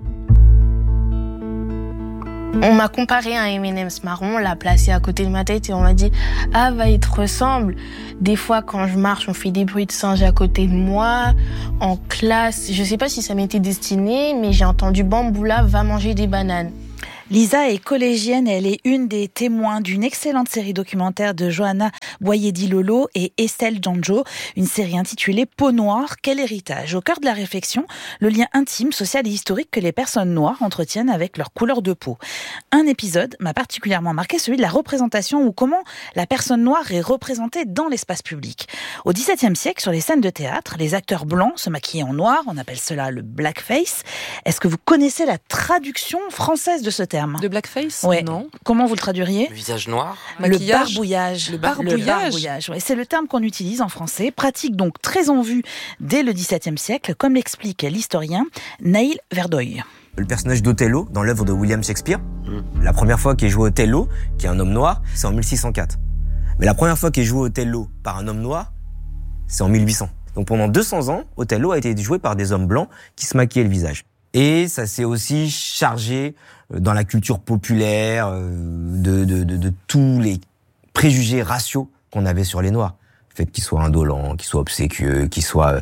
On m'a comparé à un M&M's marron, on l'a placé à côté de ma tête et on m'a dit « Ah, bah, il te ressemble ». Des fois, quand je marche, on fait des bruits de singe à côté de moi. En classe, je sais pas si ça m'était destiné, mais j'ai entendu « Bamboula va manger des bananes ».
Lisa est collégienne, elle est une des témoins d'une excellente série documentaire de Johanna Boyedi-Lolo et Estelle Janjo, une série intitulée Peau noire, quel héritage ? Au cœur de la réflexion, le lien intime, social et historique que les personnes noires entretiennent avec leur couleur de peau. Un épisode m'a particulièrement marqué, celui de la représentation ou comment la personne noire est représentée dans l'espace public. Au XVIIe siècle, sur les scènes de théâtre, les acteurs blancs se maquillaient en noir, on appelle cela le blackface. Est-ce que vous connaissez la traduction française de ce terme ?
De blackface ?
Ouais.
Non.
Comment vous le traduiriez ?
Le visage noir ?
Le barbouillage.
Le barbouillage.
Ouais. C'est le terme qu'on utilise en français, pratique donc très en vue dès le XVIIe siècle, comme l'explique l'historien Naïl Verdoy.
Le personnage d'Othello, dans l'œuvre de William Shakespeare, la première fois qu'il joue Othello, qui est un homme noir, c'est en 1604. Mais la première fois qu'il joue Othello par un homme noir, c'est en 1800. Donc pendant 200 ans, Othello a été joué par des hommes blancs qui se maquillaient le visage. Et ça s'est aussi chargé dans la culture populaire de tous les préjugés raciaux qu'on avait sur les Noirs. Le fait qu'ils soient indolents, qu'ils soient obséquieux, qu'ils soient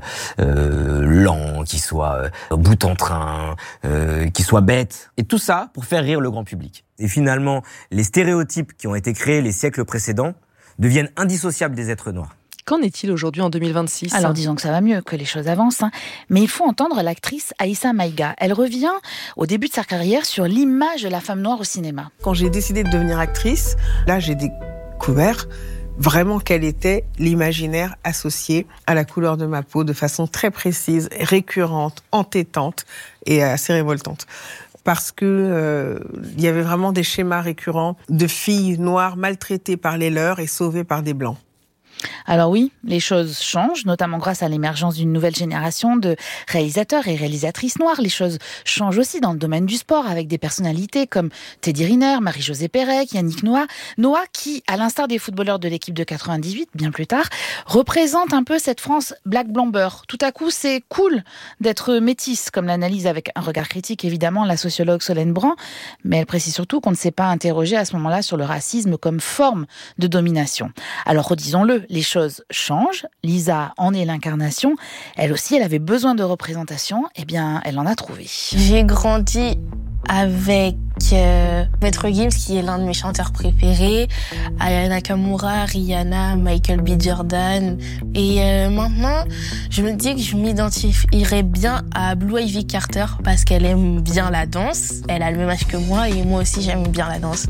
lents, qu'ils soient bout en train, qu'ils soient bêtes. Et tout ça pour faire rire le grand public. Et finalement, les stéréotypes qui ont été créés les siècles précédents deviennent indissociables des êtres noirs.
Qu'en est-il aujourd'hui en 2026 ?
Alors disons que ça va mieux, que les choses avancent, mais il faut entendre l'actrice Aïssa Maïga. Elle revient au début de sa carrière sur l'image de la femme noire au cinéma.
Quand j'ai décidé de devenir actrice, là j'ai découvert vraiment quel était l'imaginaire associé à la couleur de ma peau de façon très précise, récurrente, entêtante et assez révoltante. Parce que il y avait vraiment des schémas récurrents de filles noires maltraitées par les leurs et sauvées par des blancs.
Alors oui, les choses changent, notamment grâce à l'émergence d'une nouvelle génération de réalisateurs et réalisatrices noirs. Les choses changent aussi dans le domaine du sport, avec des personnalités comme Teddy Riner, Marie-Josée Pérec, Yannick Noah. Noah qui, à l'instar des footballeurs de l'équipe de 98, bien plus tard, représente un peu cette France black blanc beurre. Tout à coup, c'est cool d'être métisse, comme l'analyse avec un regard critique évidemment la sociologue Solène Brand, mais elle précise surtout qu'on ne s'est pas interrogé à ce moment-là sur le racisme comme forme de domination. Alors redisons-le, les choses changent. Lisa en est l'incarnation. Elle aussi, elle avait besoin de représentation. Eh bien, elle en a trouvé.
J'ai grandi avec Maître Gims, qui est l'un de mes chanteurs préférés, Aya Nakamura, Rihanna, Michael B. Jordan. Et maintenant, je me dis que je m'identifierais bien à Blue Ivy Carter parce qu'elle aime bien la danse. Elle a le même âge que moi et moi aussi, j'aime bien la danse.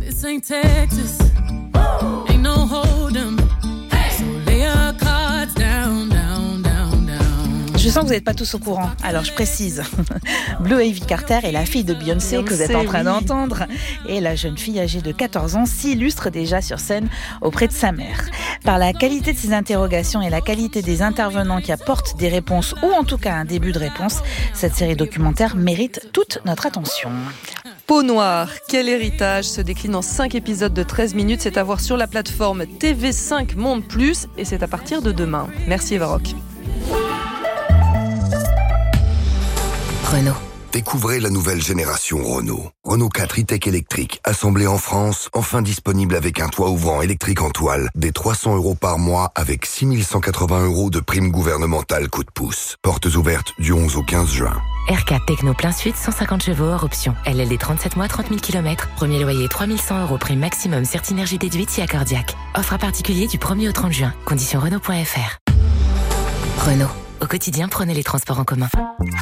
Je sens que vous n'êtes pas tous au courant, alors je précise. Blue Ivy Carter est la fille de Beyoncé que vous êtes en train d'entendre. Et la jeune fille âgée de 14 ans s'illustre déjà sur scène auprès de sa mère. Par la qualité de ses interrogations et la qualité des intervenants qui apportent des réponses, ou en tout cas un début de réponse, cette série documentaire mérite toute notre attention.
Peau noire, quel héritage se décline en 5 épisodes de 13 minutes. C'est à voir sur la plateforme TV5 Monde Plus et c'est à partir de demain. Merci Eva Rock.
Renault.
Découvrez la nouvelle génération Renault. Renault 4 e-Tech électrique, assemblé en France, enfin disponible avec un toit ouvrant électrique en toile, des 300 € par mois avec 6 180 € de prime gouvernementale coup de pouce. Portes ouvertes du 11 au 15 juin.
R4 Techno plein sud, 150 chevaux hors option. LLD 37 mois, 30 000 km. Premier loyer 3 100 €, prime maximum, Certinergie déduite si accordiaque. Offre à particulier du 1er au 30 juin. Conditions Renault.fr. Renault. Au quotidien, prenez les transports en commun.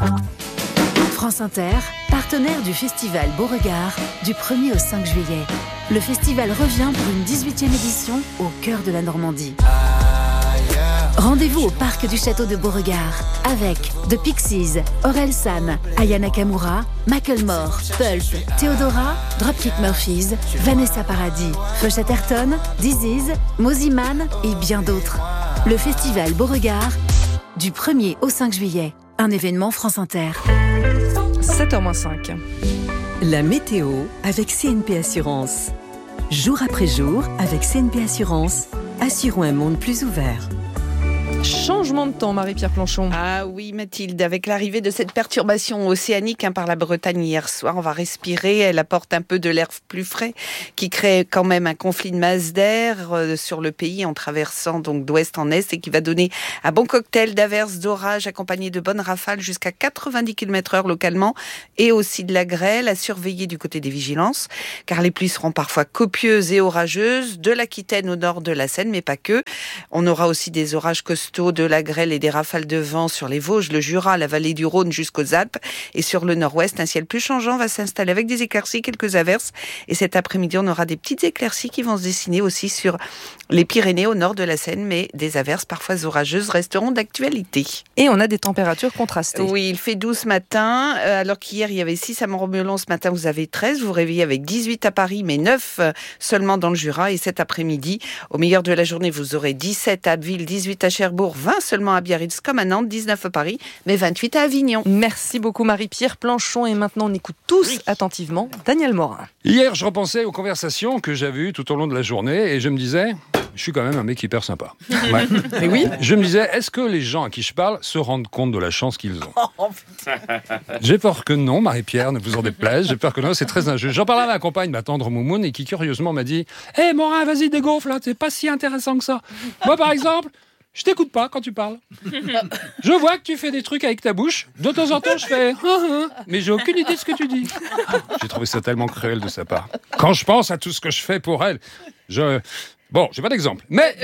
France Inter, partenaire du festival Beauregard du 1er au 5 juillet. Le festival revient pour une 18e édition au cœur de la Normandie. Rendez-vous au parc du château de Beauregard avec The Pixies, Orelsan, Aya Nakamura, Macklemore, Pulp, Theodora, Dropkick Murphys, Vanessa Paradis, Feu Chatterton, Disease, Mosiman et bien d'autres. Le festival Beauregard du 1er au 5 juillet. Un événement France Inter.
7h-5.
La météo avec CNP Assurance. Jour après jour, avec CNP Assurance, assurons un monde plus ouvert.
Changement de temps, Marie-Pierre Planchon.
Ah oui, Mathilde, avec l'arrivée de cette perturbation océanique par la Bretagne hier soir, on va respirer. Elle apporte un peu de l'air plus frais qui crée quand même un conflit de masse d'air sur le pays en traversant donc d'ouest en est et qui va donner un bon cocktail d'averses, d'orages accompagnés de bonnes rafales jusqu'à 90 km/h localement et aussi de la grêle à surveiller du côté des vigilances car les pluies seront parfois copieuses et orageuses de l'Aquitaine au nord de la Seine, mais pas que. On aura aussi des orages costauds, de la grêle et des rafales de vent sur les Vosges, le Jura, la vallée du Rhône jusqu'aux Alpes. Et sur le nord-ouest, un ciel plus changeant va s'installer avec des éclaircies, quelques averses. Et cet après-midi, on aura des petites éclaircies qui vont se dessiner aussi sur les Pyrénées au nord de la Seine, mais des averses parfois orageuses resteront d'actualité.
Et on a des températures contrastées.
Oui, il fait 12 ce matin, alors qu'hier il y avait 6 à Montremelon, ce matin vous avez 13, vous vous réveillez avec 18 à Paris, mais 9 seulement dans le Jura. Et cet après-midi, au meilleur de la journée, vous aurez 17 à Abbeville, 18 à Cherbourg, 20 seulement à Biarritz comme à Nantes, 19 à Paris, mais 28 à Avignon.
Merci beaucoup Marie-Pierre Planchon. Et maintenant, on écoute tous attentivement Daniel Morin.
Hier, je repensais aux conversations que j'avais eues tout au long de la journée et je me disais... Je suis quand même un mec hyper sympa. Ouais.
Et oui.
Je me disais, est-ce que les gens à qui je parle se rendent compte de la chance qu'ils ont ? J'ai peur que non, Marie-Pierre, ne vous en déplaise. J'ai peur que non, c'est très injuste. J'en parlais à ma compagne, ma tendre Moumoune, et qui curieusement m'a dit « Hé, Morin, vas-y, dégonfle, là, c'est pas si intéressant que ça. Moi, par exemple, je t'écoute pas quand tu parles. Je vois que tu fais des trucs avec ta bouche. De temps en temps, je fais mais j'ai aucune idée de ce que tu dis. » J'ai trouvé ça tellement cruel de sa part. Quand je pense à tout ce que je fais pour elle, Bon, j'ai pas d'exemple, mais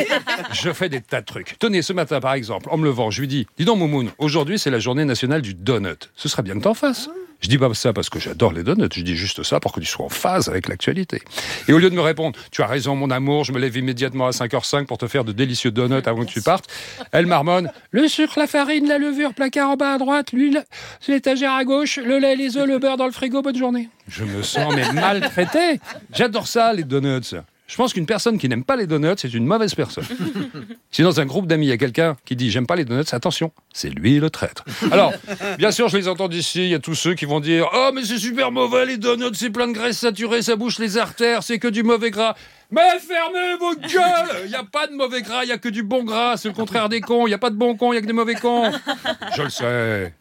je fais des tas de trucs. Tenez, ce matin, par exemple, en me levant, je lui dis « Dis donc, Moumoune, aujourd'hui, c'est la journée nationale du donut. Ce serait bien que t'en fasses. » Je dis pas ça parce que j'adore les donuts, je dis juste ça pour que tu sois en phase avec l'actualité. Et au lieu de me répondre « Tu as raison, mon amour, je me lève immédiatement à 5h05 pour te faire de délicieux donuts avant que tu partes », elle marmonne « Le sucre, la farine, la levure, placard en bas à droite, l'huile, l'étagère à gauche, le lait, les œufs, le beurre dans le frigo, bonne journée. » Je me sens mais maltraité. J'adore ça, les donuts. Je pense qu'une personne qui n'aime pas les donuts, c'est une mauvaise personne. Si dans un groupe d'amis, il y a quelqu'un qui dit « j'aime pas les donuts », attention, c'est lui le traître. Alors, bien sûr, je les entends d'ici, il y a tous ceux qui vont dire « oh, mais c'est super mauvais les donuts, c'est plein de graisse saturée, ça bouche les artères, c'est que du mauvais gras ». Mais fermez vos gueules! Il n'y a pas de mauvais gras, il n'y a que du bon gras, c'est le contraire des cons, il n'y a pas de bons cons, il n'y a que des mauvais cons. Je le sais.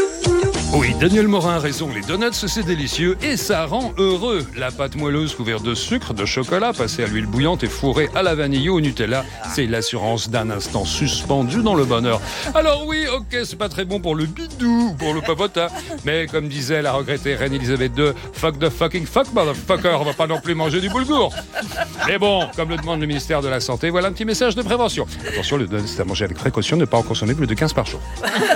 Oui, Daniel Morin a raison, les donuts c'est délicieux et ça rend heureux. La pâte moelleuse couverte de sucre, de chocolat, passée à l'huile bouillante et fourrée à la vanille ou au Nutella, c'est l'assurance d'un instant suspendu dans le bonheur. Alors oui, ok, c'est pas très bon pour le bidou, pour le papotin, mais comme disait la regrettée reine Elisabeth II, fuck the fucking fuck motherfucker, on va pas non plus manger du boulgour. Mais bon, comme le demande le ministère de la Santé, voilà un petit message de prévention. Attention, le donut c'est à manger avec précaution, ne pas en consommer plus de 15 par jour.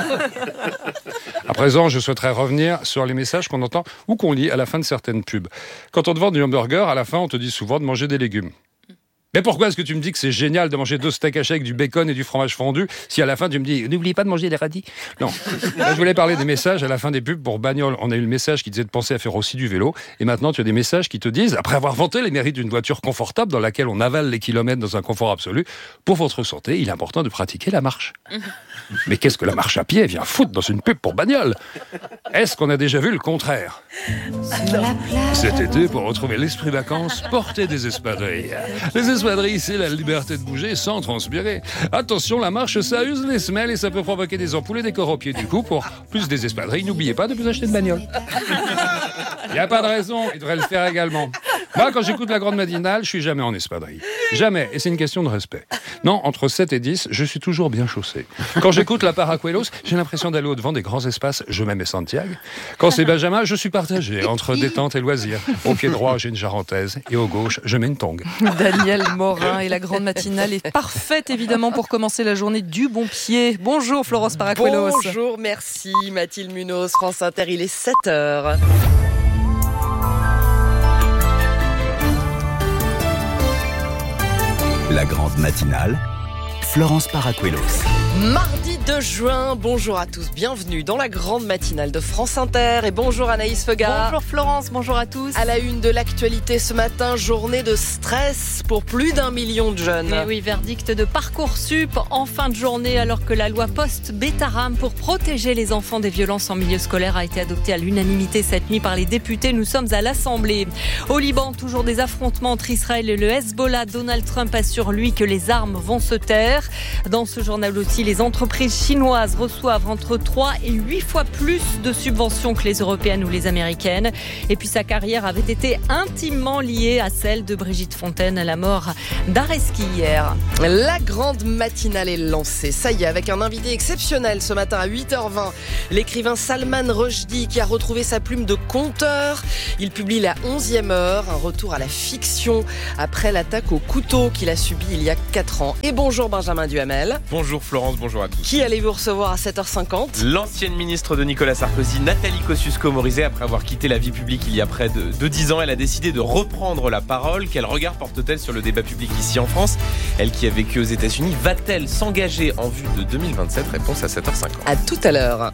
À présent, je souhaiterais revenir sur les messages qu'on entend ou qu'on lit à la fin de certaines pubs. Quand on te vend du hamburger, à la fin, on te dit souvent de manger des légumes. Mais pourquoi est-ce que tu me dis que c'est génial de manger 2 steaks hachés avec du bacon et du fromage fondu si à la fin tu me dis « n'oubliez pas de manger des radis ». Non. Là, je voulais parler des messages à la fin des pubs pour bagnole. On a eu le message qui disait de penser à faire aussi du vélo. Et maintenant, tu as des messages qui te disent, après avoir vanté les mérites d'une voiture confortable dans laquelle on avale les kilomètres dans un confort absolu, pour votre santé, il est important de pratiquer la marche. Mais qu'est-ce que la marche à pied vient foutre dans une pub pour bagnole ? Est-ce qu'on a déjà vu le contraire ? Cet été, pour retrouver l'esprit vacances, portez des espadrilles. Les espadrilles, c'est la liberté de bouger sans transpirer. Attention, la marche, ça use les semelles et ça peut provoquer des ampoules et des corps au pied. Du coup, pour plus des espadrilles, n'oubliez pas de vous acheter de bagnole. Il n'y a pas de raison, il devrait le faire également. Moi, quand j'écoute la grande matinale, je suis jamais en espadrille. Jamais. Et c'est une question de respect. Non, entre 7 et 10, je suis toujours bien chaussé. Quand j'écoute la Paracuelos, j'ai l'impression d'aller au-devant des grands espaces, je m'aime Santiago. Quand c'est Benjamin, je suis partagé entre détente et loisirs. Au pied droit, j'ai une jarentaise et au gauche, je mets une tongue.
Daniel Morin et la grande matinale est parfaite évidemment pour commencer la journée du bon pied. Bonjour Florence Paracuelos.
Bonjour, merci Mathilde Munoz, France Inter, il est 7h.
La grande matinale, Florence Paracuelos.
Mardi 2 juin, bonjour à tous, bienvenue dans la grande matinale de France Inter et bonjour Anaïs Feugard.
Bonjour Florence, bonjour à tous.
À la une de l'actualité ce matin, journée de stress pour plus d'1 million de jeunes.
Et oui, verdict de Parcoursup en fin de journée alors que la loi post-Bétaram pour protéger les enfants des violences en milieu scolaire a été adoptée à l'unanimité cette nuit par les députés. Nous sommes à l'Assemblée. Au Liban, toujours des affrontements entre Israël et le Hezbollah. Donald Trump assure lui que les armes vont se taire. Dans ce journal aussi, les entreprises chinoises reçoivent entre 3 et 8 fois plus de subventions que les européennes ou les américaines. Et puis sa carrière avait été intimement liée à celle de Brigitte Fontaine à la mort d'Areski hier.
La grande matinale est lancée. Ça y est, avec un invité exceptionnel ce matin à 8h20. L'écrivain Salman Rushdie qui a retrouvé sa plume de conteur. Il publie La 11e heure, un retour à la fiction après l'attaque au couteau qu'il a subi il y a 4 ans. Et bonjour Benjamin Duhamel.
Bonjour Florence, bonjour à tous.
Qui allez-vous recevoir à 7h50 ?
L'ancienne ministre de Nicolas Sarkozy, Nathalie Kosciusko-Morizet, après avoir quitté la vie publique il y a près de 10 ans, elle a décidé de reprendre la parole. Quel regard porte-t-elle sur le débat public ici en France ? Elle qui a vécu aux États-Unis, va-t-elle s'engager en vue de 2027 ? Réponse à 7h50.
À tout à l'heure.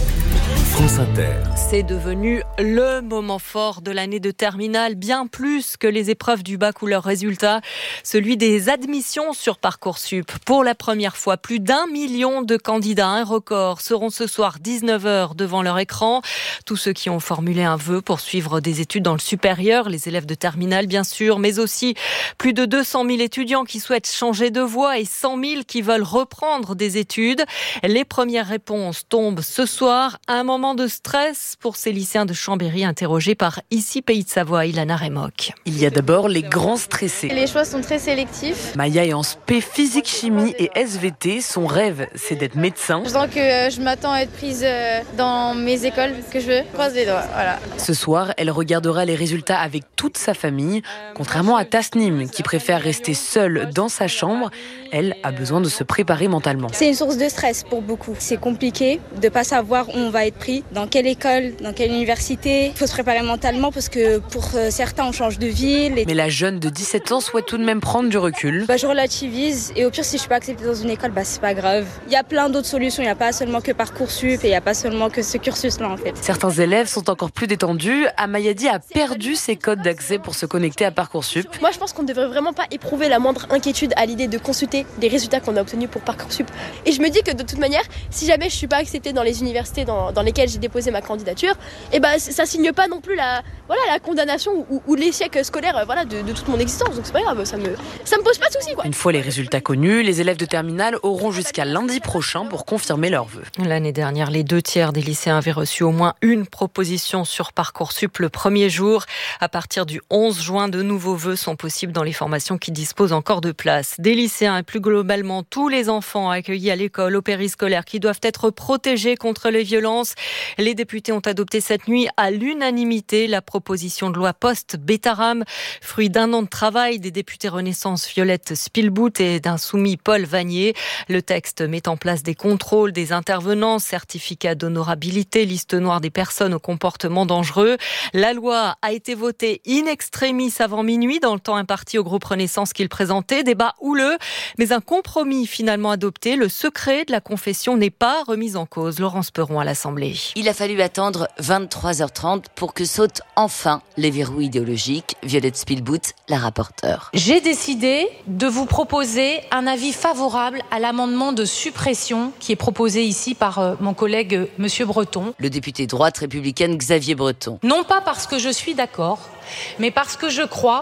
France Inter.
C'est devenu le moment fort de l'année de terminale, bien plus que les épreuves du bac ou leurs résultats, celui des admissions sur Parcoursup. Pour la première fois, plus d'1 million de candidats, un record, seront ce soir 19h devant leur écran. Tous ceux qui ont formulé un vœu pour suivre des études dans le supérieur, les élèves de terminale bien sûr, mais aussi plus de 200 000 étudiants qui souhaitent changer de voie et 100 000 qui veulent reprendre des études. Les premières réponses tombent ce soir, un moment de stress pour ces lycéens de Chambéry interrogés par Ici Pays de Savoie, Ilana Remoc.
Il y a d'abord les grands stressés.
Les choix sont très sélectifs.
Maya est en spé physique, chimie et SVT. Son rêve, c'est d'être médecin.
Je sens que je m'attends à être prise dans mes écoles que je veux. Croise les doigts, voilà.
Ce soir, elle regardera les résultats avec toute sa famille. Contrairement à Tasnim, qui préfère rester seule dans sa chambre, elle a besoin de se préparer mentalement.
C'est une source de stress pour beaucoup. C'est compliqué de ne pas savoir où on va être pris, dans quelle école, dans quelle université. Il faut se préparer mentalement parce que pour certains, on change de ville.
Mais la jeune de 17 ans souhaite tout de même prendre du recul.
Je relativise et au pire, si je ne suis pas acceptée dans une école, c'est pas grave. Il y a plein d'autres solutions. Il n'y a pas seulement que Parcoursup et il n'y a pas seulement que ce cursus-là en fait.
Certains élèves sont encore plus détendus. Amayadi a perdu ses codes d'accès pour se connecter à Parcoursup.
Moi, je pense qu'on ne devrait vraiment pas éprouver la moindre inquiétude à l'idée de consulter les résultats qu'on a obtenus pour Parcoursup. Et je me dis que de toute manière, si jamais je ne suis pas acceptée dans les universités dans lesquelles j'ai déposé ma candidature, ça signe pas non plus la condamnation ou l'échec scolaire de toute mon existence. Donc c'est pas grave, ça me pose pas de soucis.
Une fois les résultats connus, les élèves de terminale auront jusqu'à lundi prochain pour confirmer leurs vœux.
L'année dernière, les 2/3 des lycéens avaient reçu au moins une proposition sur Parcoursup le premier jour. À partir du 11 juin, de nouveaux vœux sont possibles dans les formations qui disposent encore de place. Des lycéens et plus globalement tous les enfants accueillis à l'école, au périscolaire, qui doivent être protégés contre les violences. Les députés ont adopté cette nuit à l'unanimité la proposition de loi post-Bétaram, fruit d'un an de travail des députés Renaissance Violette Spielbout et d'un soumis Paul Vanier. Le texte met en place des contrôles des intervenants, certificats d'honorabilité, liste noire des personnes au comportement dangereux. La loi a été votée in extremis avant minuit dans le temps imparti au groupe Renaissance qu'il présentait. Débat houleux, mais un compromis finalement adopté. Le secret de la confession n'est pas remis en cause. Laurence Perron à l'Assemblée.
Il a fallu attendre 23h30 pour que sautent enfin les verrous idéologiques. Violette Spielbout, la rapporteure.
J'ai décidé de vous proposer un avis favorable à l'amendement de suppression qui est proposé ici par mon collègue Monsieur Breton.
Le député droite républicaine Xavier Breton.
Non pas parce que je suis d'accord, mais parce que je crois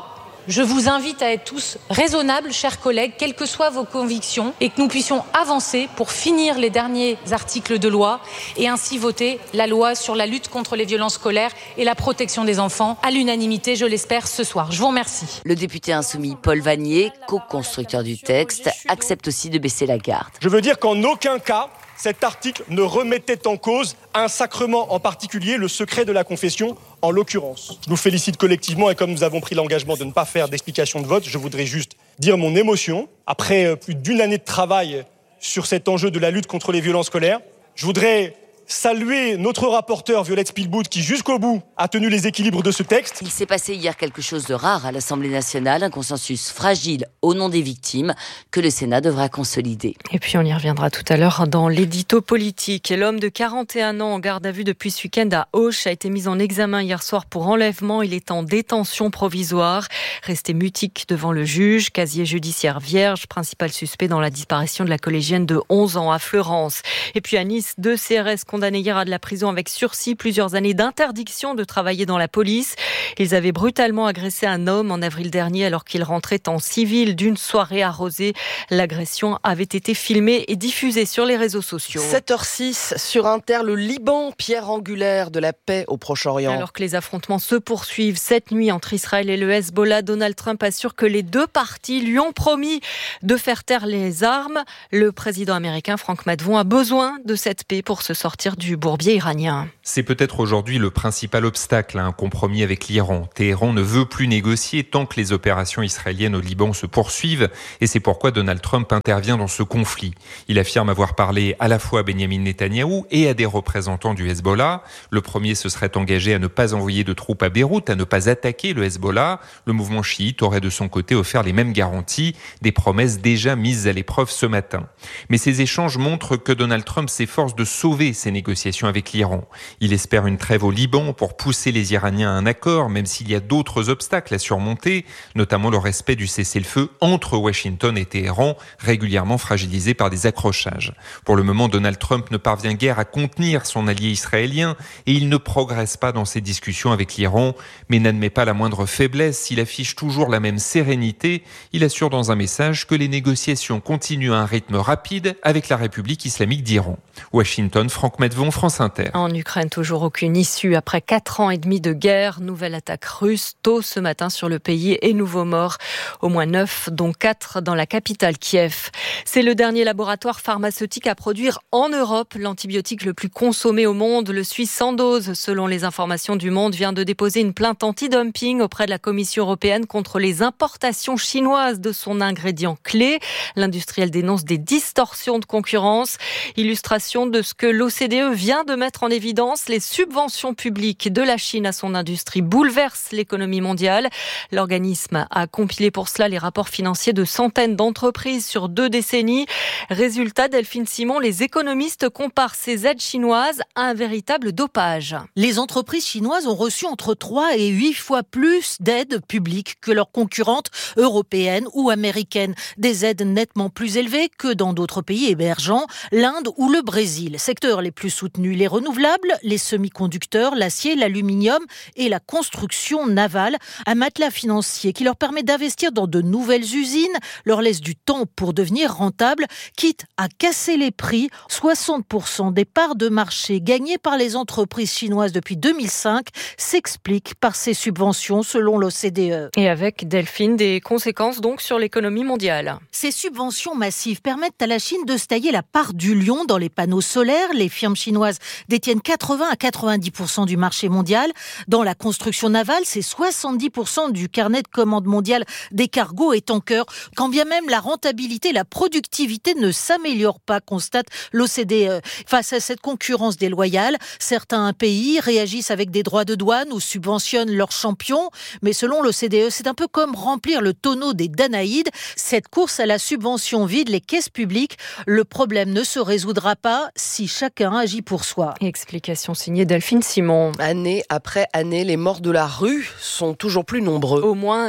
Je vous invite à être tous raisonnables, chers collègues, quelles que soient vos convictions, et que nous puissions avancer pour finir les derniers articles de loi et ainsi voter la loi sur la lutte contre les violences scolaires et la protection des enfants à l'unanimité, je l'espère, ce soir. Je vous remercie.
Le député insoumis Paul Vannier, co-constructeur du texte, accepte aussi de baisser la garde.
Je veux dire qu'en aucun cas, cet article ne remettait en cause un sacrement, en particulier le secret de la confession, en l'occurrence. Je nous félicite collectivement et comme nous avons pris l'engagement de ne pas faire d'explication de vote, je voudrais juste dire mon émotion. Après plus d'une année de travail sur cet enjeu de la lutte contre les violences scolaires, je voudrais saluer notre rapporteur Violette Spilbout qui jusqu'au bout a tenu les équilibres de ce texte.
Il s'est passé hier quelque chose de rare à l'Assemblée nationale, un consensus fragile au nom des victimes que le Sénat devra consolider.
Et puis on y reviendra tout à l'heure dans l'édito politique. L'homme de 41 ans en garde à vue depuis ce week-end à Auch a été mis en examen hier soir pour enlèvement. Il est en détention provisoire, resté mutique devant le juge, casier judiciaire vierge, principal suspect dans la disparition de la collégienne de 11 ans à Fleurance. Et puis à Nice, 2 CRS condamnés hier à de la prison avec sursis, plusieurs années d'interdiction de travailler dans la police. Ils avaient brutalement agressé un homme en avril dernier alors qu'il rentrait en civil d'une soirée arrosée. L'agression avait été filmée et diffusée sur les réseaux sociaux.
7h06 sur Inter, le Liban, pierre angulaire de la paix au Proche-Orient.
Alors que les affrontements se poursuivent cette nuit entre Israël et le Hezbollah, Donald Trump assure que les deux parties lui ont promis de faire taire les armes. Le président américain Frank Madvon a besoin de cette paix pour se sortir du bourbier iranien.
C'est peut-être aujourd'hui le principal obstacle à un compromis avec l'Iran. Téhéran ne veut plus négocier tant que les opérations israéliennes au Liban se poursuivent et c'est pourquoi Donald Trump intervient dans ce conflit. Il affirme avoir parlé à la fois à Benjamin Netanyahou et à des représentants du Hezbollah. Le premier se serait engagé à ne pas envoyer de troupes à Beyrouth, à ne pas attaquer le Hezbollah. Le mouvement chiite aurait de son côté offert les mêmes garanties, des promesses déjà mises à l'épreuve ce matin. Mais ces échanges montrent que Donald Trump s'efforce de sauver ses négociations avec l'Iran. Il espère une trêve au Liban pour pousser les Iraniens à un accord, même s'il y a d'autres obstacles à surmonter, notamment le respect du cessez-le-feu entre Washington et Téhéran, régulièrement fragilisé par des accrochages. Pour le moment, Donald Trump ne parvient guère à contenir son allié israélien et il ne progresse pas dans ses discussions avec l'Iran, mais n'admet pas la moindre faiblesse. Il affiche toujours la même sérénité. Il assure dans un message que les négociations continuent à un rythme rapide avec la République islamique d'Iran. Washington, Franck Medvon, France Inter.
En Ukraine, toujours aucune issue. Après 4 ans et demi de guerre, nouvelle attaque russe tôt ce matin sur le pays et nouveaux morts. Au moins 9, dont 4 dans la capitale Kiev. C'est le dernier laboratoire pharmaceutique à produire en Europe l'antibiotique le plus consommé au monde. Le Suisse Sandoz, selon les informations du Monde, vient de déposer une plainte anti-dumping auprès de la Commission européenne contre les importations chinoises de son ingrédient clé. L'industriel dénonce des distorsions de concurrence. Illustration de ce que l'OCDE vient de mettre en évidence. Les subventions publiques de la Chine à son industrie bouleversent l'économie mondiale. L'organisme a compilé pour cela les rapports financiers de centaines d'entreprises sur 2 décennies. Résultat, Delphine Simon, les économistes comparent ces aides chinoises à un véritable dopage.
Les entreprises chinoises ont reçu entre 3 et 8 fois plus d'aides publiques que leurs concurrentes européennes ou américaines. Des aides nettement plus élevées que dans d'autres pays émergents, l'Inde ou le Brésil. Secteurs les plus soutenus, les renouvelables, les semi-conducteurs, l'acier, l'aluminium et la construction navale. Un matelas financier qui leur permet d'investir dans de nouvelles usines, leur laisse du temps pour devenir rentables, quitte à casser les prix. 60% des parts de marché gagnées par les entreprises chinoises depuis 2005 s'expliquent par ces subventions selon l'OCDE.
Et avec Delphine, des conséquences donc sur l'économie mondiale.
Ces subventions massives permettent à la Chine de se tailler la part du lion dans les panneaux solaires. Les firmes chinoises détiennent 80 à 90% du marché mondial. Dans la construction navale, c'est 70% du carnet de commandes mondial des cargos et tankers. Quand bien même la rentabilité et la productivité ne s'améliorent pas, constate l'OCDE. Face à cette concurrence déloyale, certains pays réagissent avec des droits de douane ou subventionnent leurs champions. Mais selon l'OCDE, c'est un peu comme remplir le tonneau des Danaïdes. Cette course à la subvention vide les caisses publiques. Le problème ne se résoudra pas si chacun agit pour soi.
Explication signée Delphine Simon.
Année après année, les morts de la rue sont toujours plus nombreux.
Au moins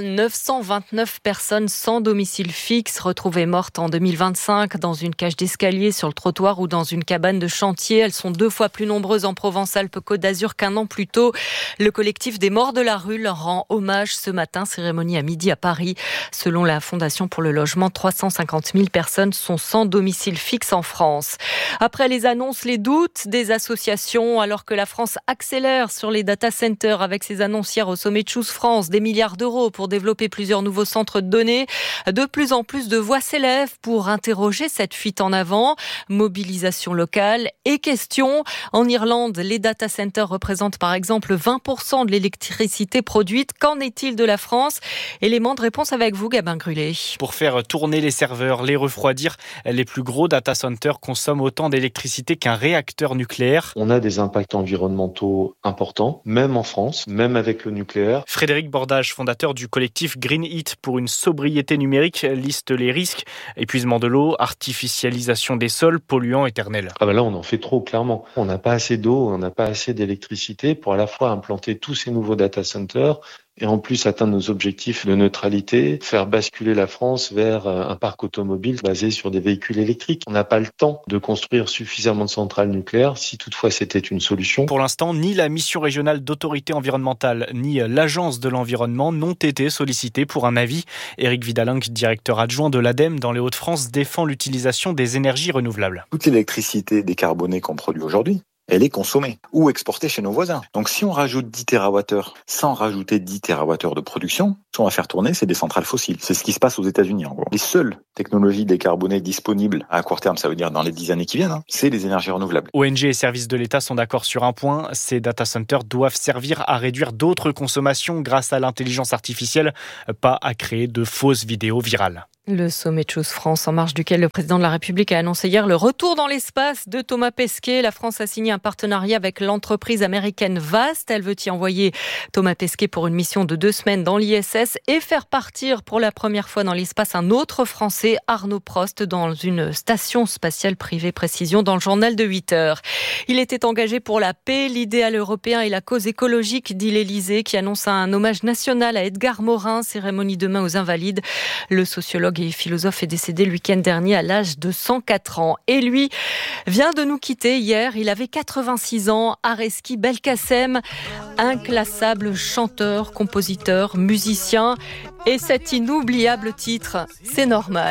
929 personnes sans domicile fixe retrouvées mortes en 2025 dans une cage d'escalier, sur le trottoir ou dans une cabane de chantier. Elles sont 2 fois plus nombreuses en Provence-Alpes-Côte d'Azur qu'un an plus tôt. Le collectif des morts de la rue leur rend hommage ce matin. Cérémonie à midi à Paris. Selon la Fondation pour le logement, 350 000 personnes sont sans domicile fixe en France. Après les annonces, les doutes des associations, alors que la France accélère sur les data centers avec ses annonces hier au sommet de Choose France, des milliards d'euros pour développer plusieurs nouveaux centres de données. De plus en plus de voix s'élèvent pour interroger cette fuite en avant. Mobilisation locale et questions. En Irlande, les data centers représentent par exemple 20% de l'électricité produite. Qu'en est-il de la France ? Élément de réponse avec vous, Gabin Grulé.
Pour faire tourner les serveurs, les refroidir, les plus gros data centers consomment autant d'électricité qu'un réacteur nucléaire.
On a des impacts environnementaux importants, même en France, même avec le nucléaire.
Frédéric Bordage, fondateur du collectif Green Heat pour une sobriété numérique, liste les risques: épuisement de l'eau, artificialisation des sols, polluants éternels.
Là, on en fait trop, clairement. On n'a pas assez d'eau, on n'a pas assez d'électricité pour à la fois implanter tous ces nouveaux data centers et en plus atteindre nos objectifs de neutralité, faire basculer la France vers un parc automobile basé sur des véhicules électriques. On n'a pas le temps de construire suffisamment de centrales nucléaires, si toutefois c'était une solution.
Pour l'instant, ni la mission régionale d'autorité environnementale, ni l'agence de l'environnement n'ont été sollicités pour un avis. Éric Vidalinck, directeur adjoint de l'ADEME dans les Hauts-de-France, défend l'utilisation des énergies renouvelables.
Toute l'électricité décarbonée qu'on produit aujourd'hui, elle est consommée ou exportée chez nos voisins. Donc si on rajoute 10 TWh sans rajouter 10 TWh de production, ce qu'on va faire tourner, c'est des centrales fossiles. C'est ce qui se passe aux États-Unis en gros. Les seules technologies décarbonées disponibles à court terme, ça veut dire dans les 10 années qui viennent, c'est les énergies renouvelables.
ONG et services de l'État sont d'accord sur un point, ces data centers doivent servir à réduire d'autres consommations grâce à l'intelligence artificielle, pas à créer de fausses vidéos virales.
Le sommet de Choose France, en marge duquel le président de la République a annoncé hier le retour dans l'espace de Thomas Pesquet. La France a signé un partenariat avec l'entreprise américaine Vast. Elle veut y envoyer Thomas Pesquet pour une mission de 2 semaines dans l'ISS et faire partir pour la première fois dans l'espace un autre Français, Arnaud Prost, dans une station spatiale privée. Précision dans le journal de 8h. Il était engagé pour la paix, l'idéal européen et la cause écologique, dit l'Élysée, qui annonce un hommage national à Edgar Morin. Cérémonie demain aux Invalides. Le sociologue et philosophe est décédé le week-end dernier à l'âge de 104 ans. Et lui vient de nous quitter hier. Il avait 86 ans. Areski Belkacem, inclassable chanteur, compositeur, musicien. Et cet inoubliable titre, c'est normal.